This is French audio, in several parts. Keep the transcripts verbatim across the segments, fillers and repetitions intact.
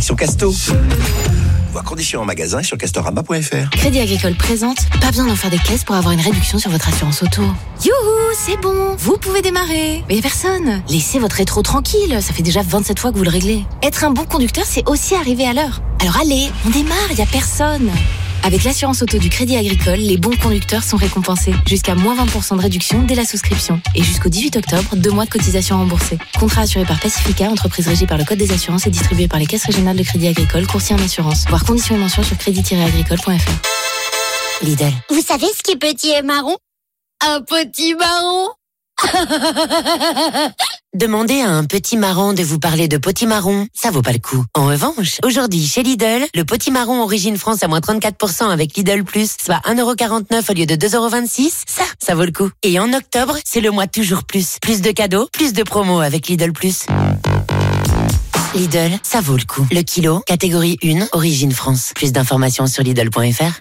Sur Casto. Voir conditions en magasin et sur castorama point f r. Crédit Agricole présente. Pas besoin d'en faire des caisses pour avoir une réduction sur votre assurance auto. Youhou, c'est bon, vous pouvez démarrer. Mais personne. Laissez votre rétro tranquille, ça fait déjà vingt-sept fois que vous le réglez. Être un bon conducteur, c'est aussi arriver à l'heure. Alors allez, on démarre, y a personne. Avec l'assurance auto du Crédit Agricole, les bons conducteurs sont récompensés. Jusqu'à moins vingt pour cent de réduction dès la souscription. Et jusqu'au dix-huit octobre, deux mois de cotisation remboursée. Contrat assuré par Pacifica, entreprise régie par le Code des assurances et distribué par les caisses régionales de Crédit Agricole, courtier en assurance. Voir conditions et mentions sur crédit tiret agricole point f r. Lidl. Vous savez ce qui est petit et marron? Un petit marron. Demandez à un petit marron de vous parler de potimarron, ça vaut pas le coup. En revanche, aujourd'hui chez Lidl, le potimarron Origine France à moins trente-quatre pour cent avec Lidl Plus, soit un euro quarante-neuf au lieu de deux euros vingt-six, ça, ça vaut le coup. Et en octobre, c'est le mois toujours plus. Plus de cadeaux, plus de promos avec Lidl Plus. Lidl, ça vaut le coup. Le kilo, catégorie un, Origine France. Plus d'informations sur Lidl point f r.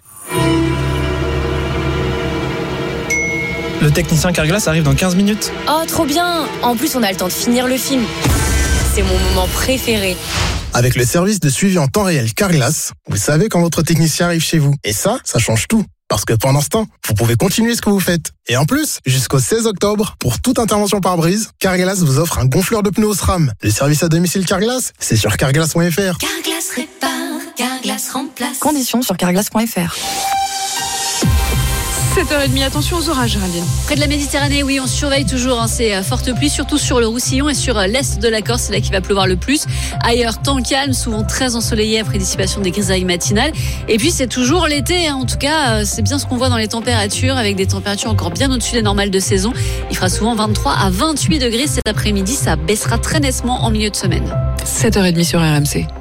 Le technicien Carglass arrive dans quinze minutes. Oh, trop bien! En plus, on a le temps de finir le film. C'est mon moment préféré. Avec le service de suivi en temps réel Carglass, vous savez quand votre technicien arrive chez vous. Et ça, ça change tout. Parce que pendant ce temps, vous pouvez continuer ce que vous faites. Et en plus, jusqu'au seize octobre, pour toute intervention par brise, Carglass vous offre un gonfleur de pneus au SRAM. Le service à domicile Carglass, c'est sur carglass point f r. Carglass répare, Carglass remplace. Conditions sur carglass point f r. sept heures trente, attention aux orages, Géraldine. Près de la Méditerranée, oui, on surveille toujours hein, ces fortes pluies, surtout sur le Roussillon et sur l'est de la Corse, c'est là qu'il va pleuvoir le plus. Ailleurs, temps calme, souvent très ensoleillé après dissipation des grisailles matinales. Et puis, c'est toujours l'été, hein. En tout cas, c'est bien ce qu'on voit dans les températures, avec des températures encore bien au-dessus des normales de saison. Il fera souvent vingt-trois à vingt-huit degrés cet après-midi, ça baissera très nettement en milieu de semaine. sept heures trente sur R M C.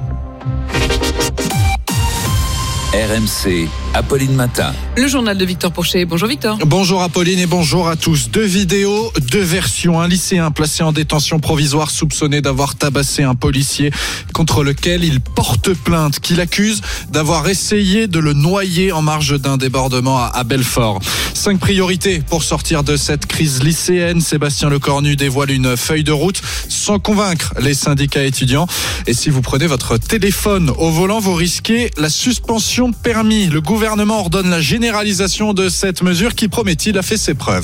R M C, Apolline Matin. Le journal de Victor Pourchet. Bonjour Victor. Bonjour Apolline et bonjour à tous. Deux vidéos, deux versions. Un lycéen placé en détention provisoire soupçonné d'avoir tabassé un policier contre lequel il porte plainte, qu'il accuse d'avoir essayé de le noyer en marge d'un débordement à Belfort. Cinq priorités pour sortir de cette crise lycéenne. Sébastien Lecornu dévoile une feuille de route sans convaincre les syndicats étudiants. Et si vous prenez votre téléphone au volant, vous risquez la suspension de permis. Le gouvernement ordonne la généralisation de cette mesure qui, promet-il, a fait ses preuves.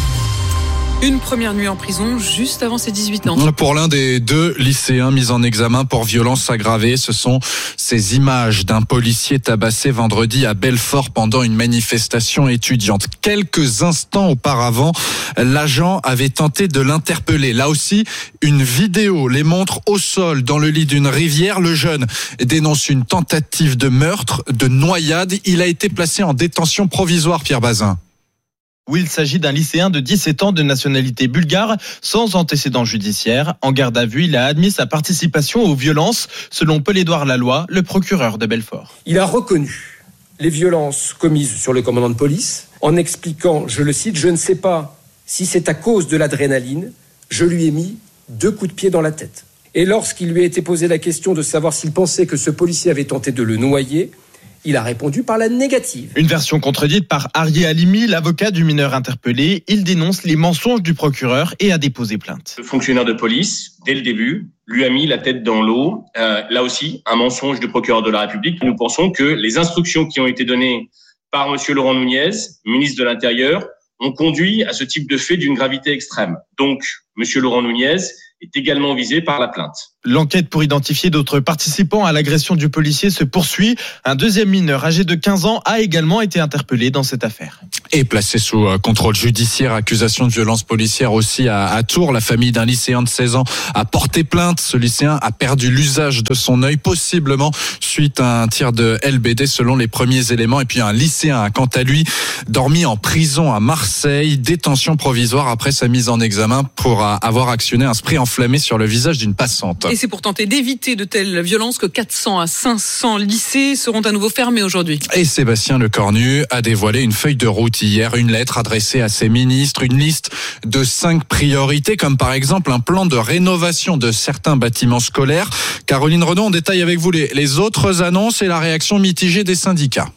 Une première nuit en prison juste avant ses dix-huit ans. Pour l'un des deux lycéens mis en examen pour violence aggravée, ce sont ces images d'un policier tabassé vendredi à Belfort pendant une manifestation étudiante. Quelques instants auparavant, l'agent avait tenté de l'interpeller. Là aussi, une vidéo les montre au sol dans le lit d'une rivière. Le jeune dénonce une tentative de meurtre, de noyade. Il a été placé en détention provisoire, Pierre Bazin. Oui, il s'agit d'un lycéen de dix-sept ans de nationalité bulgare, sans antécédent judiciaire. En garde à vue, il a admis sa participation aux violences, selon Paul-Édouard Laloy, le procureur de Belfort. Il a reconnu les violences commises sur le commandant de police, en expliquant, je le cite, « Je ne sais pas si c'est à cause de l'adrénaline, je lui ai mis deux coups de pied dans la tête. » Et lorsqu'il lui a été posé la question de savoir s'il pensait que ce policier avait tenté de le noyer, il a répondu par la négative. Une version contredite par Arié Halimi, l'avocat du mineur interpellé. Il dénonce les mensonges du procureur et a déposé plainte. Le fonctionnaire de police, dès le début, lui a mis la tête dans l'eau. Euh, là aussi, un mensonge du procureur de la République. Nous pensons que les instructions qui ont été données par monsieur Laurent Nunez, ministre de l'Intérieur, ont conduit à ce type de fait d'une gravité extrême. Donc, monsieur Laurent Nunez est également visé par la plainte. L'enquête pour identifier d'autres participants à l'agression du policier se poursuit. Un deuxième mineur âgé de quinze ans a également été interpellé dans cette affaire. Et placé sous contrôle judiciaire, accusation de violence policière aussi à, à Tours. La famille d'un lycéen de seize ans a porté plainte. Ce lycéen a perdu l'usage de son œil, possiblement suite à un tir de L B D selon les premiers éléments. Et puis un lycéen a quant à lui dormi en prison à Marseille, détention provisoire après sa mise en examen pour avoir actionné un spray enflammé sur le visage d'une passante. Et c'est pour tenter d'éviter de telles violences que quatre cents à cinq cents lycées seront à nouveau fermés aujourd'hui. Et Sébastien Lecornu a dévoilé une feuille de route hier, une lettre adressée à ses ministres, une liste de cinq priorités, comme par exemple un plan de rénovation de certains bâtiments scolaires. Caroline Renaud, on détaille avec vous les, les autres annonces et la réaction mitigée des syndicats.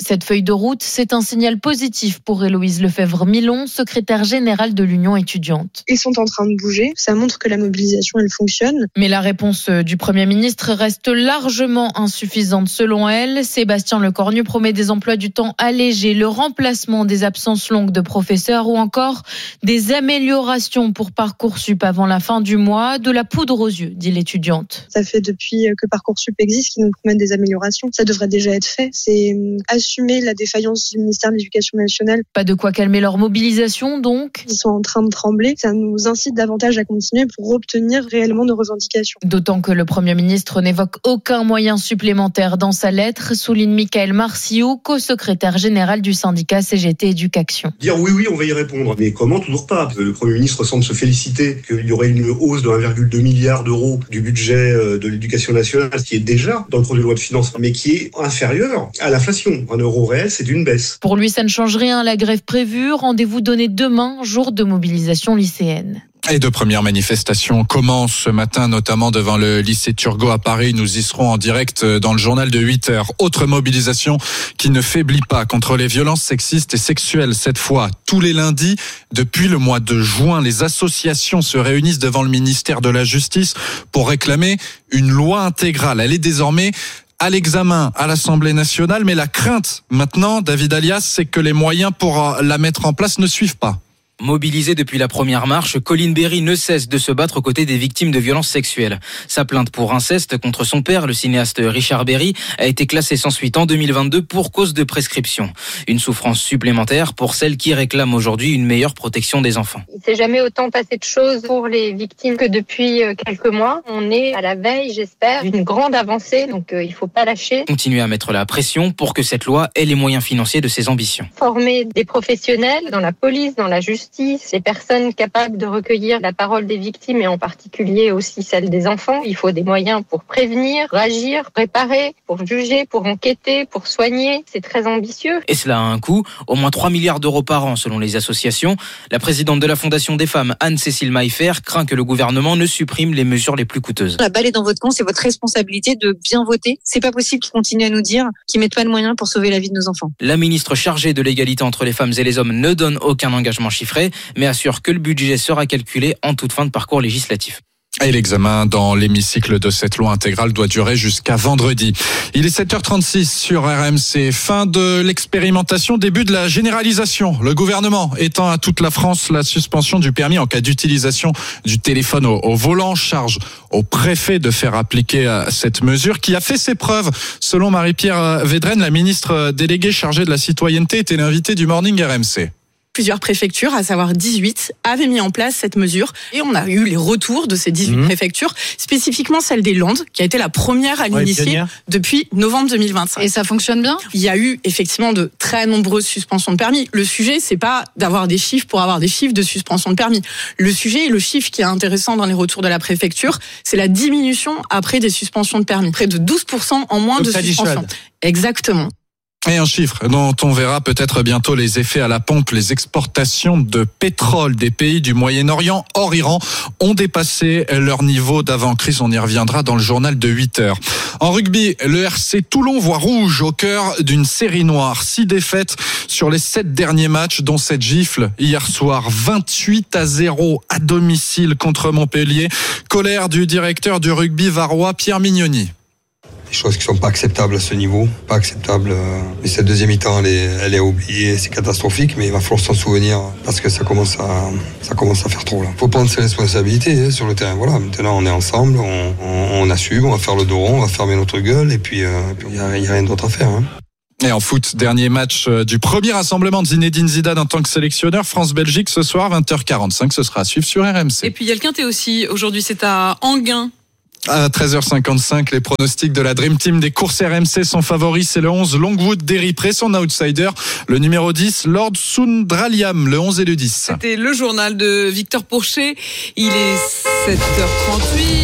Cette feuille de route, c'est un signal positif pour Héloïse Lefebvre-Milon, secrétaire générale de l'Union étudiante. Ils sont en train de bouger, ça montre que la mobilisation, elle fonctionne. Mais la réponse du Premier ministre reste largement insuffisante selon elle. Sébastien Lecornu promet des emplois du temps allégés, le remplacement des absences longues de professeurs ou encore des améliorations pour Parcoursup avant la fin du mois, de la poudre aux yeux, dit l'étudiante. Ça fait depuis que Parcoursup existe qu'ils nous promettent des améliorations. Ça devrait déjà être fait. C'est assumer la défaillance du ministère de l'Éducation nationale. Pas de quoi calmer leur mobilisation donc. Ils sont en train de trembler. Ça nous incite davantage à continuer pour obtenir réellement nos revendications. D'autant que le Premier ministre n'évoque aucun moyen supplémentaire dans sa lettre, souligne Michael Marciou, co-secrétaire général du syndicat C G T Éducation. Dire oui, oui, on va y répondre. Mais comment? Toujours pas. Le Premier ministre semble se féliciter qu'il y aurait une hausse de un virgule deux milliard d'euros du budget de l'Éducation nationale, ce qui est déjà dans le projet de loi de finances, mais qui est inférieur à l'inflation. Un euro réel, c'est d'une baisse. Pour lui, ça ne change rien à la grève prévue. Rendez-vous donné demain, jour de mobilisation lycéenne. Et de premières manifestations commencent ce matin, notamment devant le lycée Turgot à Paris. Nous y serons en direct dans le journal de huit heures. Autre mobilisation qui ne faiblit pas contre les violences sexistes et sexuelles. Cette fois, tous les lundis, depuis le mois de juin, les associations se réunissent devant le ministère de la Justice pour réclamer une loi intégrale. Elle est désormais à l'examen à l'Assemblée nationale, mais la crainte maintenant, David Alias, c'est que les moyens pour la mettre en place ne suivent pas. Mobilisée depuis la première marche, Colline Berry ne cesse de se battre aux côtés des victimes de violences sexuelles. Sa plainte pour inceste contre son père, le cinéaste Richard Berry, a été classée sans suite en deux mille vingt-deux pour cause de prescription. Une souffrance supplémentaire pour celles qui réclament aujourd'hui une meilleure protection des enfants. Il ne s'est jamais autant passé de choses pour les victimes que depuis quelques mois. On est à la veille, j'espère, d'une grande avancée, donc il ne faut pas lâcher. Continuer à mettre la pression pour que cette loi ait les moyens financiers de ses ambitions. Former des professionnels dans la police, dans la justice, ces personnes capables de recueillir la parole des victimes et en particulier aussi celle des enfants. Il faut des moyens pour prévenir, réagir, réparer, pour juger, pour enquêter, pour soigner. C'est très ambitieux. Et cela a un coût, au moins trois milliards d'euros par an selon les associations. La présidente de la Fondation des femmes, Anne-Cécile Maillefer, craint que le gouvernement ne supprime les mesures les plus coûteuses. La balle est dans votre camp, c'est votre responsabilité de bien voter. C'est pas possible qu'ils continuent à nous dire qu'ils mettent pas de moyens pour sauver la vie de nos enfants. La ministre chargée de l'égalité entre les femmes et les hommes ne donne aucun engagement chiffré, mais assure que le budget sera calculé en toute fin de parcours législatif. Et l'examen dans l'hémicycle de cette loi intégrale doit durer jusqu'à vendredi. Il est sept heures trente-six sur R M C. Fin de l'expérimentation, début de la généralisation. Le gouvernement étend à toute la France la suspension du permis en cas d'utilisation du téléphone au, au volant. Charge au préfet de faire appliquer cette mesure qui a fait ses preuves. Selon Marie-Pierre Védrenne, la ministre déléguée chargée de la citoyenneté était l'invitée du Morning R M C. Plusieurs préfectures, à savoir dix-huit, avaient mis en place cette mesure. Et on a eu les retours de ces dix-huit mmh. préfectures, spécifiquement celle des Landes, qui a été la première à l'initier ouais, depuis novembre deux mille vingt-cinq. Et ça fonctionne bien ? Il y a eu effectivement de très nombreuses suspensions de permis. Le sujet, c'est pas d'avoir des chiffres pour avoir des chiffres de suspension de permis. Le sujet et le chiffre qui est intéressant dans les retours de la préfecture, c'est la diminution après des suspensions de permis. Près de douze pour cent en moins Donc de suspensions. Exactement. Et un chiffre dont on verra peut-être bientôt les effets à la pompe. Les exportations de pétrole des pays du Moyen-Orient hors Iran ont dépassé leur niveau d'avant-crise. On y reviendra dans le journal de huit heures. En rugby, le R C Toulon voit rouge au cœur d'une série noire. Six défaites sur les sept derniers matchs, dont cette gifle hier soir. vingt-huit à zéro à domicile contre Montpellier. Colère du directeur du rugby varois, Pierre Mignoni. Des choses qui sont pas acceptables à ce niveau, pas acceptables. Mais cette deuxième mi-temps, elle est, elle est oubliée, c'est catastrophique, mais il va falloir s'en souvenir parce que ça commence à, ça commence à faire trop là. Faut prendre ses responsabilités hein, sur le terrain. Voilà, maintenant on est ensemble, on, on, on assume, on va faire le dos rond, on va fermer notre gueule et puis il euh, y a, y a rien d'autre à faire. Hein. Et en foot, dernier match du premier rassemblement de Zinedine Zidane en tant que sélectionneur. France-Belgique ce soir, vingt heures quarante-cinq, ce sera à suivre sur R M C. Et puis il y a le Quintet aussi, aujourd'hui c'est à Enghien. À treize heures cinquante-cinq, les pronostics de la Dream Team des courses R M C sont favoris. C'est le onze Longwood Derry-Pré, son outsider. Le numéro dix, Lord Sundraliam, le onze et le dix. C'était le journal de Victor Pourchet. Il est sept heures trente-huit.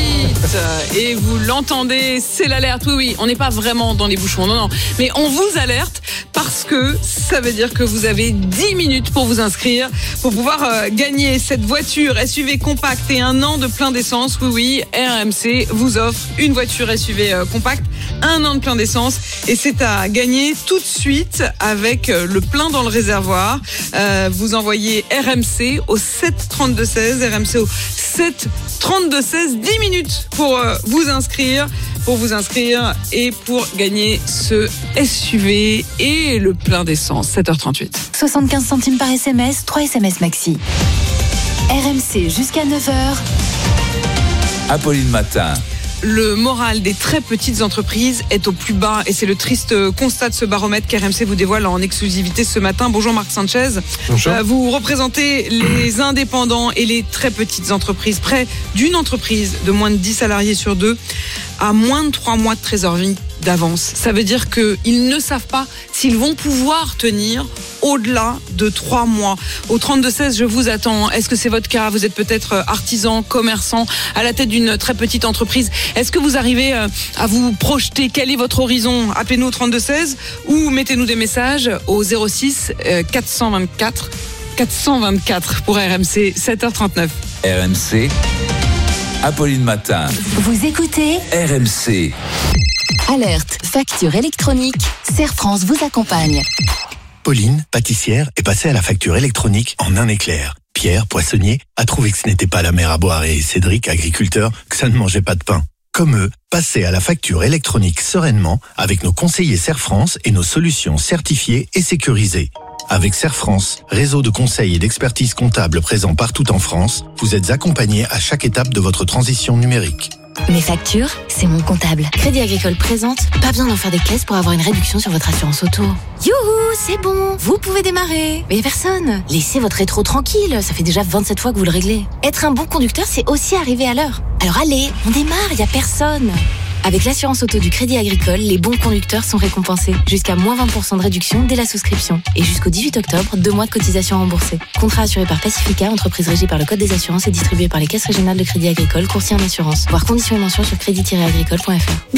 Et vous l'entendez, c'est l'alerte. Oui, oui, on n'est pas vraiment dans les bouchons, non, non. Mais on vous alerte parce que ça veut dire que vous avez dix minutes pour vous inscrire, pour pouvoir euh, gagner cette voiture S U V compacte et un an de plein d'essence. Oui, oui, R M C vous offre une voiture S U V euh, compacte, un an de plein d'essence. Et c'est à gagner tout de suite avec euh, le plein dans le réservoir. Euh, vous envoyez R M C au sept trente-deux seize, R M C au sept trente-deux seize, dix minutes pour euh, vous inscrire, pour vous inscrire et pour gagner ce S U V et le plein d'essence. sept heures trente-huit. soixante-quinze centimes par S M S, trois S M S maxi. R M C jusqu'à neuf heures. Apolline Matin. Le moral des très petites entreprises est au plus bas et c'est le triste constat de ce baromètre qu'R M C vous dévoile en exclusivité ce matin. Bonjour Marc Sanchez. Bonjour. Euh, vous représentez les indépendants et les très petites entreprises. Près d'une entreprise de moins de dix salariés sur deux a moins de trois mois de trésorerie d'avance. Ça veut dire qu'ils ne savent pas s'ils vont pouvoir tenir au-delà de trois mois. Au trente-deux seize, je vous attends. Est-ce que c'est votre cas? Vous êtes peut-être artisan, commerçant, à la tête d'une très petite entreprise. Est-ce que vous arrivez à vous projeter? Quel est votre horizon? Appelez-nous au trente-deux seize ou mettez-nous des messages au zéro six quatre cent vingt-quatre quatre cent vingt-quatre pour R M C, sept heures trente-neuf. R M C, Apolline Matin. Vous écoutez R M C. Alerte, facture électronique, Serre France vous accompagne. Pauline, pâtissière, est passée à la facture électronique en un éclair. Pierre, poissonnier, a trouvé que ce n'était pas la mer à boire et Cédric, agriculteur, que ça ne mangeait pas de pain. Comme eux, passez à la facture électronique sereinement avec nos conseillers Serre France et nos solutions certifiées et sécurisées. Avec Serre France, réseau de conseils et d'expertise comptable présent partout en France, vous êtes accompagnés à chaque étape de votre transition numérique. Mes factures, c'est mon comptable. Crédit Agricole présente, pas besoin d'en faire des caisses pour avoir une réduction sur votre assurance auto. Youhou, c'est bon, vous pouvez démarrer. Mais personne, laissez votre rétro tranquille, ça fait déjà vingt-sept fois que vous le réglez. Être un bon conducteur, c'est aussi arriver à l'heure. Alors allez, on démarre, y a personne. Avec l'assurance auto du Crédit Agricole, les bons conducteurs sont récompensés. Jusqu'à moins vingt pour cent de réduction dès la souscription. Et jusqu'au dix-huit octobre, deux mois de cotisation remboursée. Contrat assuré par Pacifica, entreprise régie par le Code des assurances et distribué par les caisses régionales de Crédit Agricole, courtier en assurance. Voir conditions et mentions sur crédit tiret agricole point f r.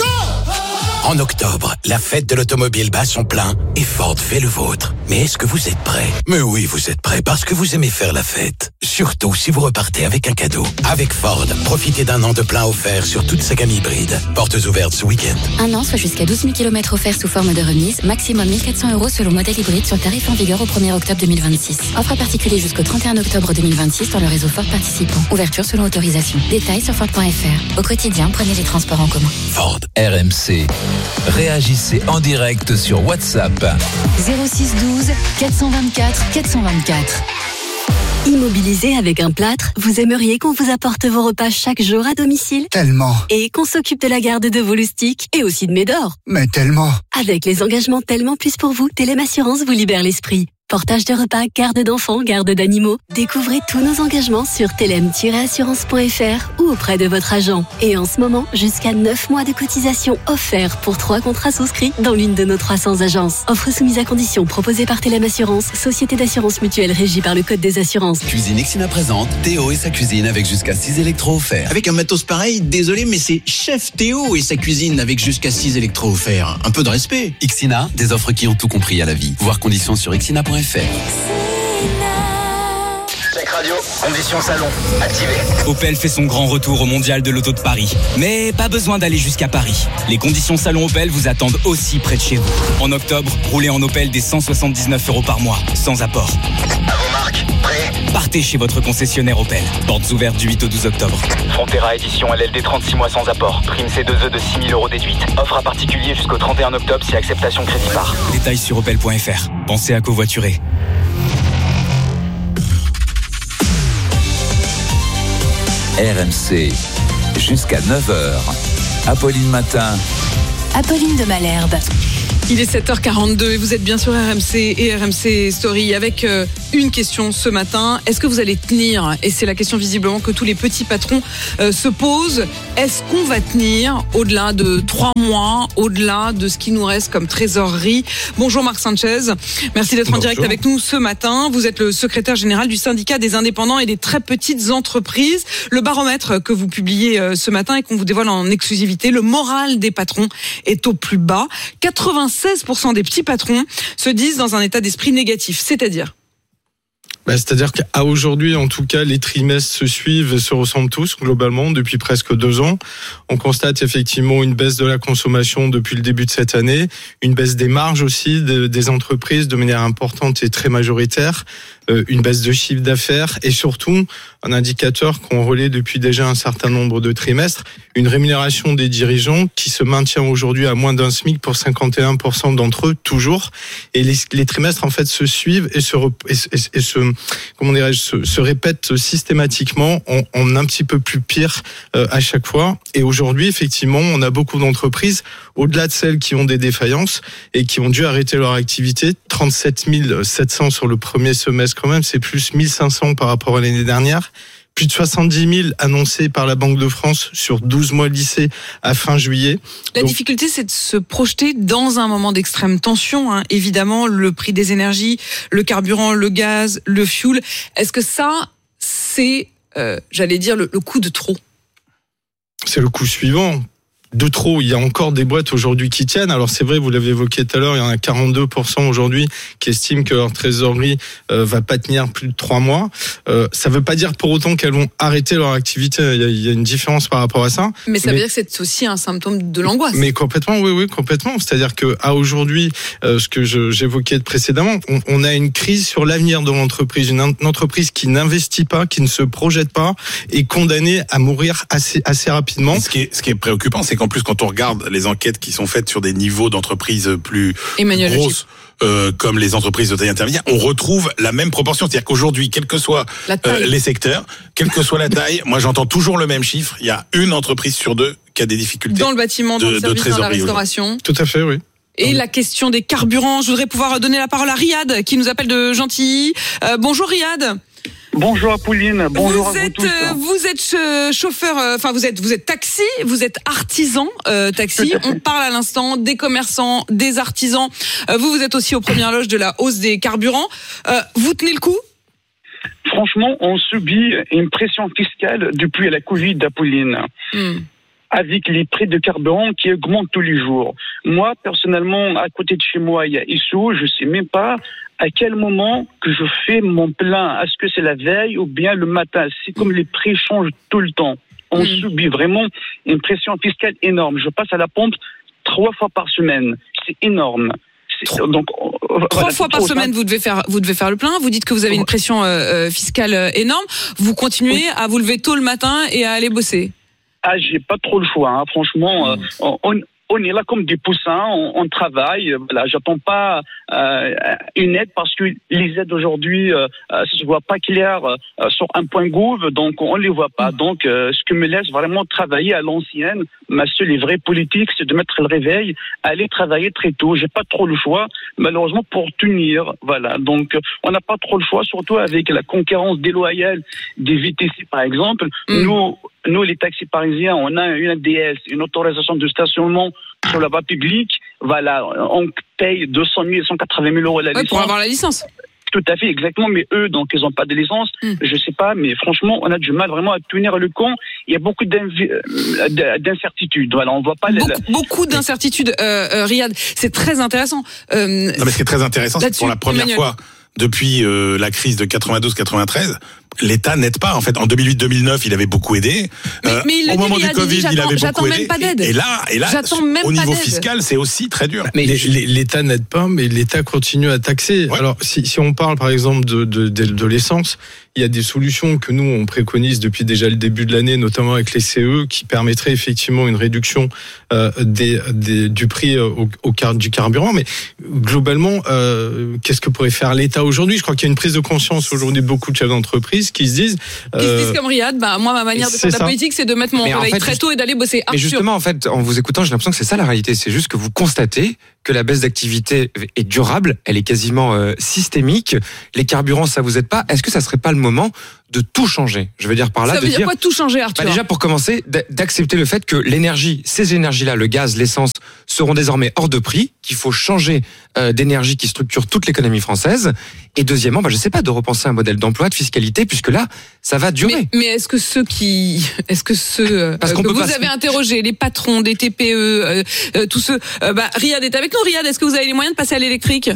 En octobre, la fête de l'automobile bat son plein et Ford fait le vôtre. Mais est-ce que vous êtes prêts? Mais oui, vous êtes prêts parce que vous aimez faire la fête. Surtout si vous repartez avec un cadeau. Avec Ford, profitez d'un an de plein offert sur toute sa gamme hybride. Portes ouvertes ce week-end. Un an, soit jusqu'à douze mille kilomètres offerts sous forme de remise. Maximum mille quatre cents euros selon modèle hybride sur tarif en vigueur au premier octobre deux mille vingt-six. Offre à particulier jusqu'au trente et un octobre deux mille vingt-six dans le réseau Ford participant. Ouverture selon autorisation. Détails sur Ford point f r. Au quotidien, prenez les transports en commun. Ford. R M C. Réagissez en direct sur WhatsApp. zéro six douze quatre cent vingt-quatre quatre cent vingt-quatre. Immobilisé avec un plâtre, vous aimeriez qu'on vous apporte vos repas chaque jour à domicile? Tellement. Et qu'on s'occupe de la garde de vos loustiques et aussi de Médor? Mais tellement. Avec les engagements Tellement Plus pour vous, Télém Assurance vous libère l'esprit. Portage de repas, garde d'enfants, garde d'animaux. Découvrez tous nos engagements sur télém tiret assurance point f r ou auprès de votre agent. Et en ce moment, jusqu'à neuf mois de cotisation offerts pour trois contrats souscrits dans l'une de nos trois cents agences. Offre soumise à conditions proposée par Télém Assurance, société d'assurance mutuelle régie par le Code des assurances. Cuisine Ixina présente Théo et sa cuisine avec jusqu'à six électros offerts. Avec un matos pareil, désolé, mais c'est Chef Théo et sa cuisine avec jusqu'à six électros offerts. Un peu de respect. Ixina, des offres qui ont tout compris à la vie. Voir conditions sur ixina point f r. Check radio, conditions salon, activé. Opel fait son grand retour au mondial de l'auto de Paris. Mais pas besoin d'aller jusqu'à Paris. Les conditions salon Opel vous attendent aussi près de chez vous. En octobre, roulez en Opel des cent soixante-dix-neuf euros par mois, sans apport. À vos marques, prêt? Partez chez votre concessionnaire Opel. Portes ouvertes du huit au douze octobre. Frontera édition L L D trente-six mois sans apport. Prime C deux E de six mille euros déduite. Offre à particulier jusqu'au trente et un octobre si acceptation crédit par. Détails sur opel point f r. Pensez à covoiturer. R M C, jusqu'à neuf heures. Apolline Matin. Apolline de Malherbe. Il est sept heures quarante-deux et vous êtes bien sur R M C et R M C Story avec euh, une question ce matin. Est-ce que vous allez tenir ? Et c'est la question visiblement que tous les petits patrons euh, se posent. Est-ce qu'on va tenir au-delà de trois mois, au-delà de ce qui nous reste comme trésorerie ? Bonjour Marc Sanchez, merci d'être Bonjour. en direct avec nous ce matin. Vous êtes le secrétaire général du syndicat des indépendants et des très petites entreprises. Le baromètre que vous publiez euh, ce matin et qu'on vous dévoile en exclusivité, le moral des patrons est au plus bas. quatre-vingt-seize pour cent des petits patrons se disent dans un état d'esprit négatif, c'est-à-dire bah, c'est-à-dire qu'à aujourd'hui, en tout cas, les trimestres se suivent et se ressemblent tous globalement depuis presque deux ans. On constate effectivement une baisse de la consommation depuis le début de cette année, une baisse des marges aussi de, des entreprises de manière importante et très majoritaire, euh, une baisse de chiffre d'affaires et surtout un indicateur qu'on relaie depuis déjà un certain nombre de trimestres, une rémunération des dirigeants qui se maintient aujourd'hui à moins d'un SMIC pour cinquante et un pour cent d'entre eux toujours. Et les, les trimestres en fait se suivent et se, et, et, et se comment dirais-je, se, se répètent systématiquement en, en un petit peu plus pire euh, à chaque fois. Et aujourd'hui, effectivement, on a beaucoup d'entreprises, au-delà de celles qui ont des défaillances et qui ont dû arrêter leur activité, trente-sept mille sept cents sur le premier semestre quand même, c'est plus mille cinq cents par rapport à l'année dernière. Plus de soixante-dix mille annoncés par la Banque de France sur douze mois lycée à fin juillet. La Donc, difficulté, c'est de se projeter dans un moment d'extrême tension. Hein. Évidemment, le prix des énergies, le carburant, le gaz, le fuel. Est-ce que ça, c'est, euh, j'allais dire, le, le coup de trop ? C'est le coup suivant. De trop, il y a encore des boîtes aujourd'hui qui tiennent. Alors c'est vrai, vous l'avez évoqué tout à l'heure, il y en a quarante-deux pour cent aujourd'hui qui estiment que leur trésorerie euh, va pas tenir plus de trois mois. Euh, ça veut pas dire pour autant qu'elles vont arrêter leur activité. Il y a, il y a une différence par rapport à ça. Mais ça mais, veut dire que c'est aussi un symptôme de l'angoisse. Mais complètement, oui, oui, complètement. C'est-à-dire que à aujourd'hui, euh, ce que je, j'évoquais précédemment, on, on a une crise sur l'avenir de l'entreprise, une, une entreprise qui n'investit pas, qui ne se projette pas, est condamnée à mourir assez, assez rapidement. Ce qui est, ce qui est préoccupant, c'est qu'en plus, quand on regarde les enquêtes qui sont faites sur des niveaux d'entreprises plus Emmanuel grosses, euh, comme les entreprises de taille intermédiaire, on retrouve la même proportion. C'est-à-dire qu'aujourd'hui, quels que soient euh, les secteurs, quelle que soit la taille, moi j'entends toujours le même chiffre. Il y a une entreprise sur deux qui a des difficultés dans le bâtiment, dans de, le service, dans la restauration. Tout à fait, oui. Et la question des carburants. Je voudrais pouvoir donner la parole à Riyad, qui nous appelle de Gentilly. Euh, bonjour Riyad. Bonjour Apolline, bonjour vous à vous êtes, tous. Euh, vous êtes chauffeur, enfin euh, vous êtes vous êtes taxi, vous êtes artisan euh, taxi. On parle à l'instant des commerçants, des artisans. Euh, vous vous êtes aussi aux premières loges de la hausse des carburants. Euh, vous tenez le coup ? Franchement, on subit une pression fiscale depuis la Covid, Apolline. Hmm. Avec les prix de carburant qui augmentent tous les jours. Moi, personnellement, à côté de chez moi, il y a Issou, je sais même pas à quel moment que je fais mon plein. Est-ce que c'est la veille ou bien le matin ? C'est comme les prix changent tout le temps. On mmh. subit vraiment une pression fiscale énorme. Je passe à la pompe trois fois par semaine. C'est énorme. C'est, donc, Trois voilà, fois par semaine, vous devez faire, vous devez faire le plein. Vous dites que vous avez une pression euh, fiscale énorme. Vous continuez oui. à vous lever tôt le matin et à aller bosser. Ah, j'ai pas trop le choix, hein. Franchement, mmh. euh, on, on est là comme des poussins, on, on travaille. Voilà, j'attends pas euh, une aide parce que les aides aujourd'hui, euh, ça se voit pas clair euh, sur un point gouv, donc on les voit pas. Mmh. Donc, euh, ce que me laisse vraiment travailler à l'ancienne, ma seule et vraie politique, c'est de mettre le réveil, aller travailler très tôt. J'ai pas trop le choix, malheureusement, pour tenir. Voilà, donc on n'a pas trop le choix, surtout avec la concurrence déloyale des V T C, par exemple. Mmh. Nous. Nous, les taxis parisiens, on a une A D S, une autorisation de stationnement sur la voie publique. Voilà, on paye deux cent mille, cent quatre-vingt mille euros la ouais, licence. Pour avoir la licence. Tout à fait, exactement. Mais eux, donc, ils n'ont pas de licence. Mm. Je sais pas, mais franchement, on a du mal vraiment à tenir le camp. Il y a beaucoup d'incertitudes. Voilà, on voit pas beaucoup, la... beaucoup d'incertitudes. Euh, euh, Riyad, c'est très intéressant. Euh, non, mais ce qui est très intéressant, c'est que pour la première Emmanuel. fois depuis euh, la crise de quatre-vingt-douze quatre-vingt-treize, l'État n'aide pas. En fait, en deux mille huit deux mille neuf, il avait beaucoup aidé. Mais, euh, mais il au moment dit, du Covid, dit, il avait beaucoup aidé. Même pas d'aide. Et là, et là, au niveau fiscal, c'est aussi très dur. Mais l'État n'aide pas, mais l'État continue à taxer. Ouais. Alors, si, si on parle par exemple de, de, de, de l'essence, il y a des solutions que nous on préconise depuis déjà le début de l'année, notamment avec les C E, qui permettraient effectivement une réduction euh, des, des, du prix au, au car, du carburant. Mais globalement, euh, qu'est-ce que pourrait faire l'État aujourd'hui ? Je crois qu'il y a une prise de conscience aujourd'hui de beaucoup de chefs d'entreprise qui se disent, euh, qui se disent comme Riyad, bah moi ma manière de faire de la politique, c'est de mettre mon réveil en fait, très tôt et d'aller bosser. Mais justement, en fait, en vous écoutant, j'ai l'impression que c'est ça la réalité. C'est juste que vous constatez que la baisse d'activité est durable, elle est quasiment euh, systémique. Les carburants, ça vous aide pas. Est-ce que ça serait pas le moment de tout changer? Je veux dire par là, ça veut de dire dire quoi tout changer, Arthur? Bah déjà pour commencer, d'accepter le fait que l'énergie, ces énergies-là, le gaz, l'essence, seront désormais hors de prix, qu'il faut changer euh, d'énergie qui structure toute l'économie française. Et deuxièmement, bah je sais pas, de repenser un modèle d'emploi, de fiscalité, puisque là, ça va durer. Mais, mais est-ce que ceux qui, est-ce que ceux Parce euh, que vous pas... avez interrogé, les patrons des T P E, euh, euh, tous ceux, euh, bah Riyad est avec nous. Riyad, est-ce que vous avez les moyens de passer à l'électrique?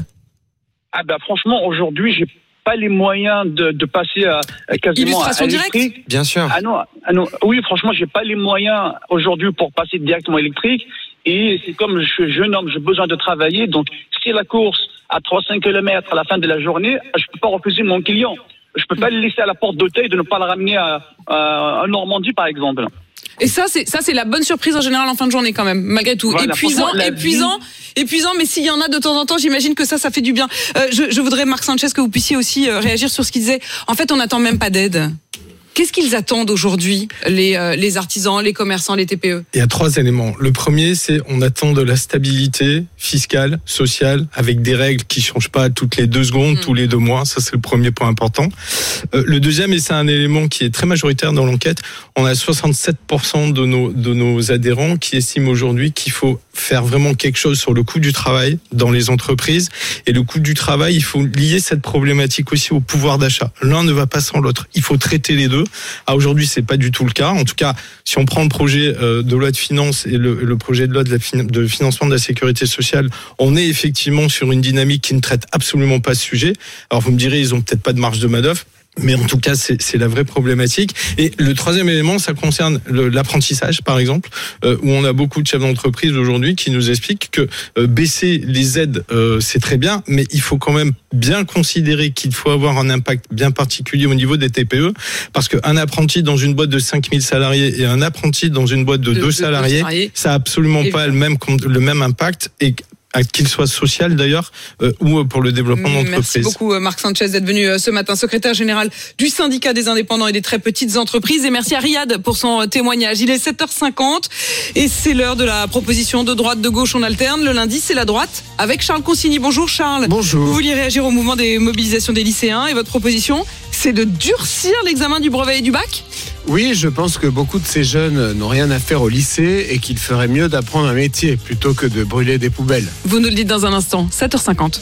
Ah bah franchement, aujourd'hui, j'ai pas les moyens de, de passer à, à quasiment Illustration à l'électrique. Directe Bien sûr. Ah non, ah non, oui, franchement, j'ai pas les moyens aujourd'hui pour passer directement électrique. Et c'est comme je suis jeune homme, j'ai besoin de travailler. Donc, si la course à trois à cinq kilomètres à la fin de la journée, je peux pas refuser mon client. Je peux pas le laisser à la porte d'hôtel et de ne pas le ramener à, à, à Normandie, par exemple. Et ça, c'est ça, c'est la bonne surprise en général en fin de journée quand même, malgré tout. Voilà, épuisant, épuisant, vie... épuisant. Mais s'il y en a de temps en temps, j'imagine que ça, ça fait du bien. Euh, je, je voudrais, Marc Sanchez, que vous puissiez aussi euh, réagir sur ce qu'il disait. En fait, on n'attend même pas d'aide. Qu'est-ce qu'ils attendent aujourd'hui, les, euh, les artisans, les commerçants, les T P E? Il y a trois éléments. Le premier, c'est on attend de la stabilité fiscale, sociale, avec des règles qui changent pas toutes les deux secondes, mmh. tous les deux mois. Ça, c'est le premier point important. Euh, le deuxième, et c'est un élément qui est très majoritaire dans l'enquête, on a soixante-sept pour cent de nos, de nos adhérents qui estiment aujourd'hui qu'il faut faire vraiment quelque chose sur le coût du travail dans les entreprises. Et le coût du travail, il faut lier cette problématique aussi au pouvoir d'achat. L'un ne va pas sans l'autre. Il faut traiter les deux. Ah, aujourd'hui, c'est pas du tout le cas. En tout cas, si on prend le projet de loi de finances et le, le projet de loi de, la fin, de financement de la sécurité sociale, on est effectivement sur une dynamique qui ne traite absolument pas ce sujet. Alors, vous me direz, ils ont peut-être pas de marge de manœuvre. Mais en tout cas, c'est, c'est la vraie problématique. Et le troisième élément, ça concerne le, l'apprentissage, par exemple, euh, où on a beaucoup de chefs d'entreprise aujourd'hui qui nous expliquent que euh, baisser les aides, euh, c'est très bien, mais il faut quand même bien considérer qu'il faut avoir un impact bien particulier au niveau des T P E, parce qu'un apprenti dans une boîte de cinq mille salariés et un apprenti dans une boîte de, de deux salariés, salariés, ça n'a absolument pas le même, le même impact. Et qu'il soit social d'ailleurs euh, ou pour le développement d'entreprise. Merci beaucoup Marc Sanchez d'être venu ce matin, secrétaire général du syndicat des indépendants et des très petites entreprises, et merci à Riyad pour son témoignage. Il est sept heures cinquante et c'est l'heure de la proposition de droite, de gauche, on alterne. Le lundi, c'est la droite avec Charles Consigny. Bonjour Charles. Bonjour. Vous vouliez réagir au mouvement des mobilisations des lycéens et votre proposition, c'est de durcir l'examen du brevet et du bac? Oui, je pense que beaucoup de ces jeunes n'ont rien à faire au lycée et qu'il ferait mieux d'apprendre un métier plutôt que de brûler des poubelles. Vous nous le dites dans un instant, sept heures cinquante.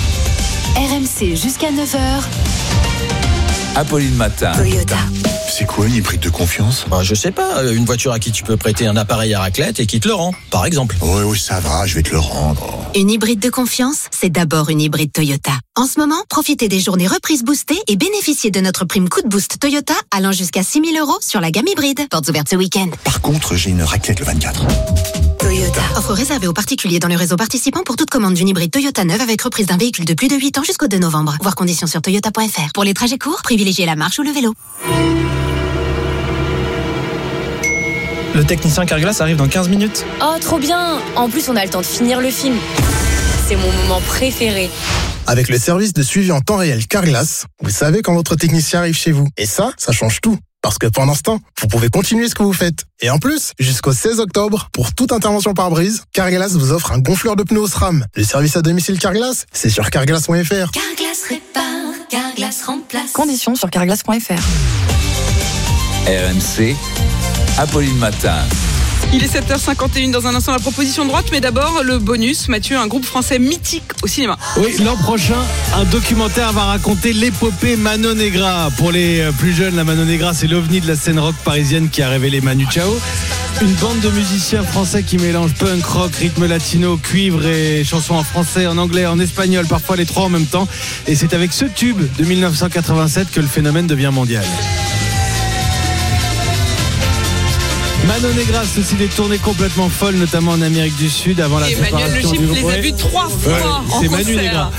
R M C jusqu'à neuf heures. Apolline Matin. Toyota. C'est quoi une hybride de confiance? Bah, je sais pas, une voiture à qui tu peux prêter un appareil à raclette et qui te le rend, par exemple. Oui, oui, ça va, je vais te le rendre. Une hybride de confiance, c'est d'abord une hybride Toyota. En ce moment, profitez des journées reprises boostées et bénéficiez de notre prime coup de boost Toyota allant jusqu'à six mille euros sur la gamme hybride. Portes ouvertes ce week-end. Par contre, j'ai une raclette le vingt-quatre. Toyota. Offre réservée aux particuliers dans le réseau participant pour toute commande d'une hybride Toyota neuve avec reprise d'un véhicule de plus de huit ans jusqu'au deux novembre. Voir conditions sur toyota point f r. Pour les trajets courts, privilégiez la marche ou le vélo. Le technicien Carglass arrive dans quinze minutes. Oh, trop bien! En plus, on a le temps de finir le film. C'est mon moment préféré. Avec le service de suivi en temps réel Carglass, vous savez quand votre technicien arrive chez vous. Et ça, ça change tout. Parce que pendant ce temps, vous pouvez continuer ce que vous faites. Et en plus, jusqu'au seize octobre, pour toute intervention par brise, Carglass vous offre un gonfleur de pneus SRAM. Le service à domicile Carglass, c'est sur carglass point f r. Carglass répare, Carglass remplace. Conditions sur carglass point f r. R M C, Apolline Matin. Il est sept heures cinquante et une, dans un instant la proposition de droite, mais d'abord le bonus. Mathieu, un groupe français mythique au cinéma. Oui, l'an prochain, un documentaire va raconter l'épopée Mano Negra. Pour les plus jeunes, la Mano Negra, c'est l'ovni de la scène rock parisienne qui a révélé Manu Chao. Une bande de musiciens français qui mélangent punk, rock, rythme latino, cuivre et chansons en français, en anglais, en espagnol, parfois les trois en même temps. Et c'est avec ce tube de dix-neuf cent quatre-vingt-sept que le phénomène devient mondial. Mano Negra, c'est aussi des tournées complètement folles, notamment en Amérique du Sud, avant la Emmanuel préparation du du groupe. Emmanuel Le Gip les a vus trois fois ouais, en c'est concert. Manu Negra.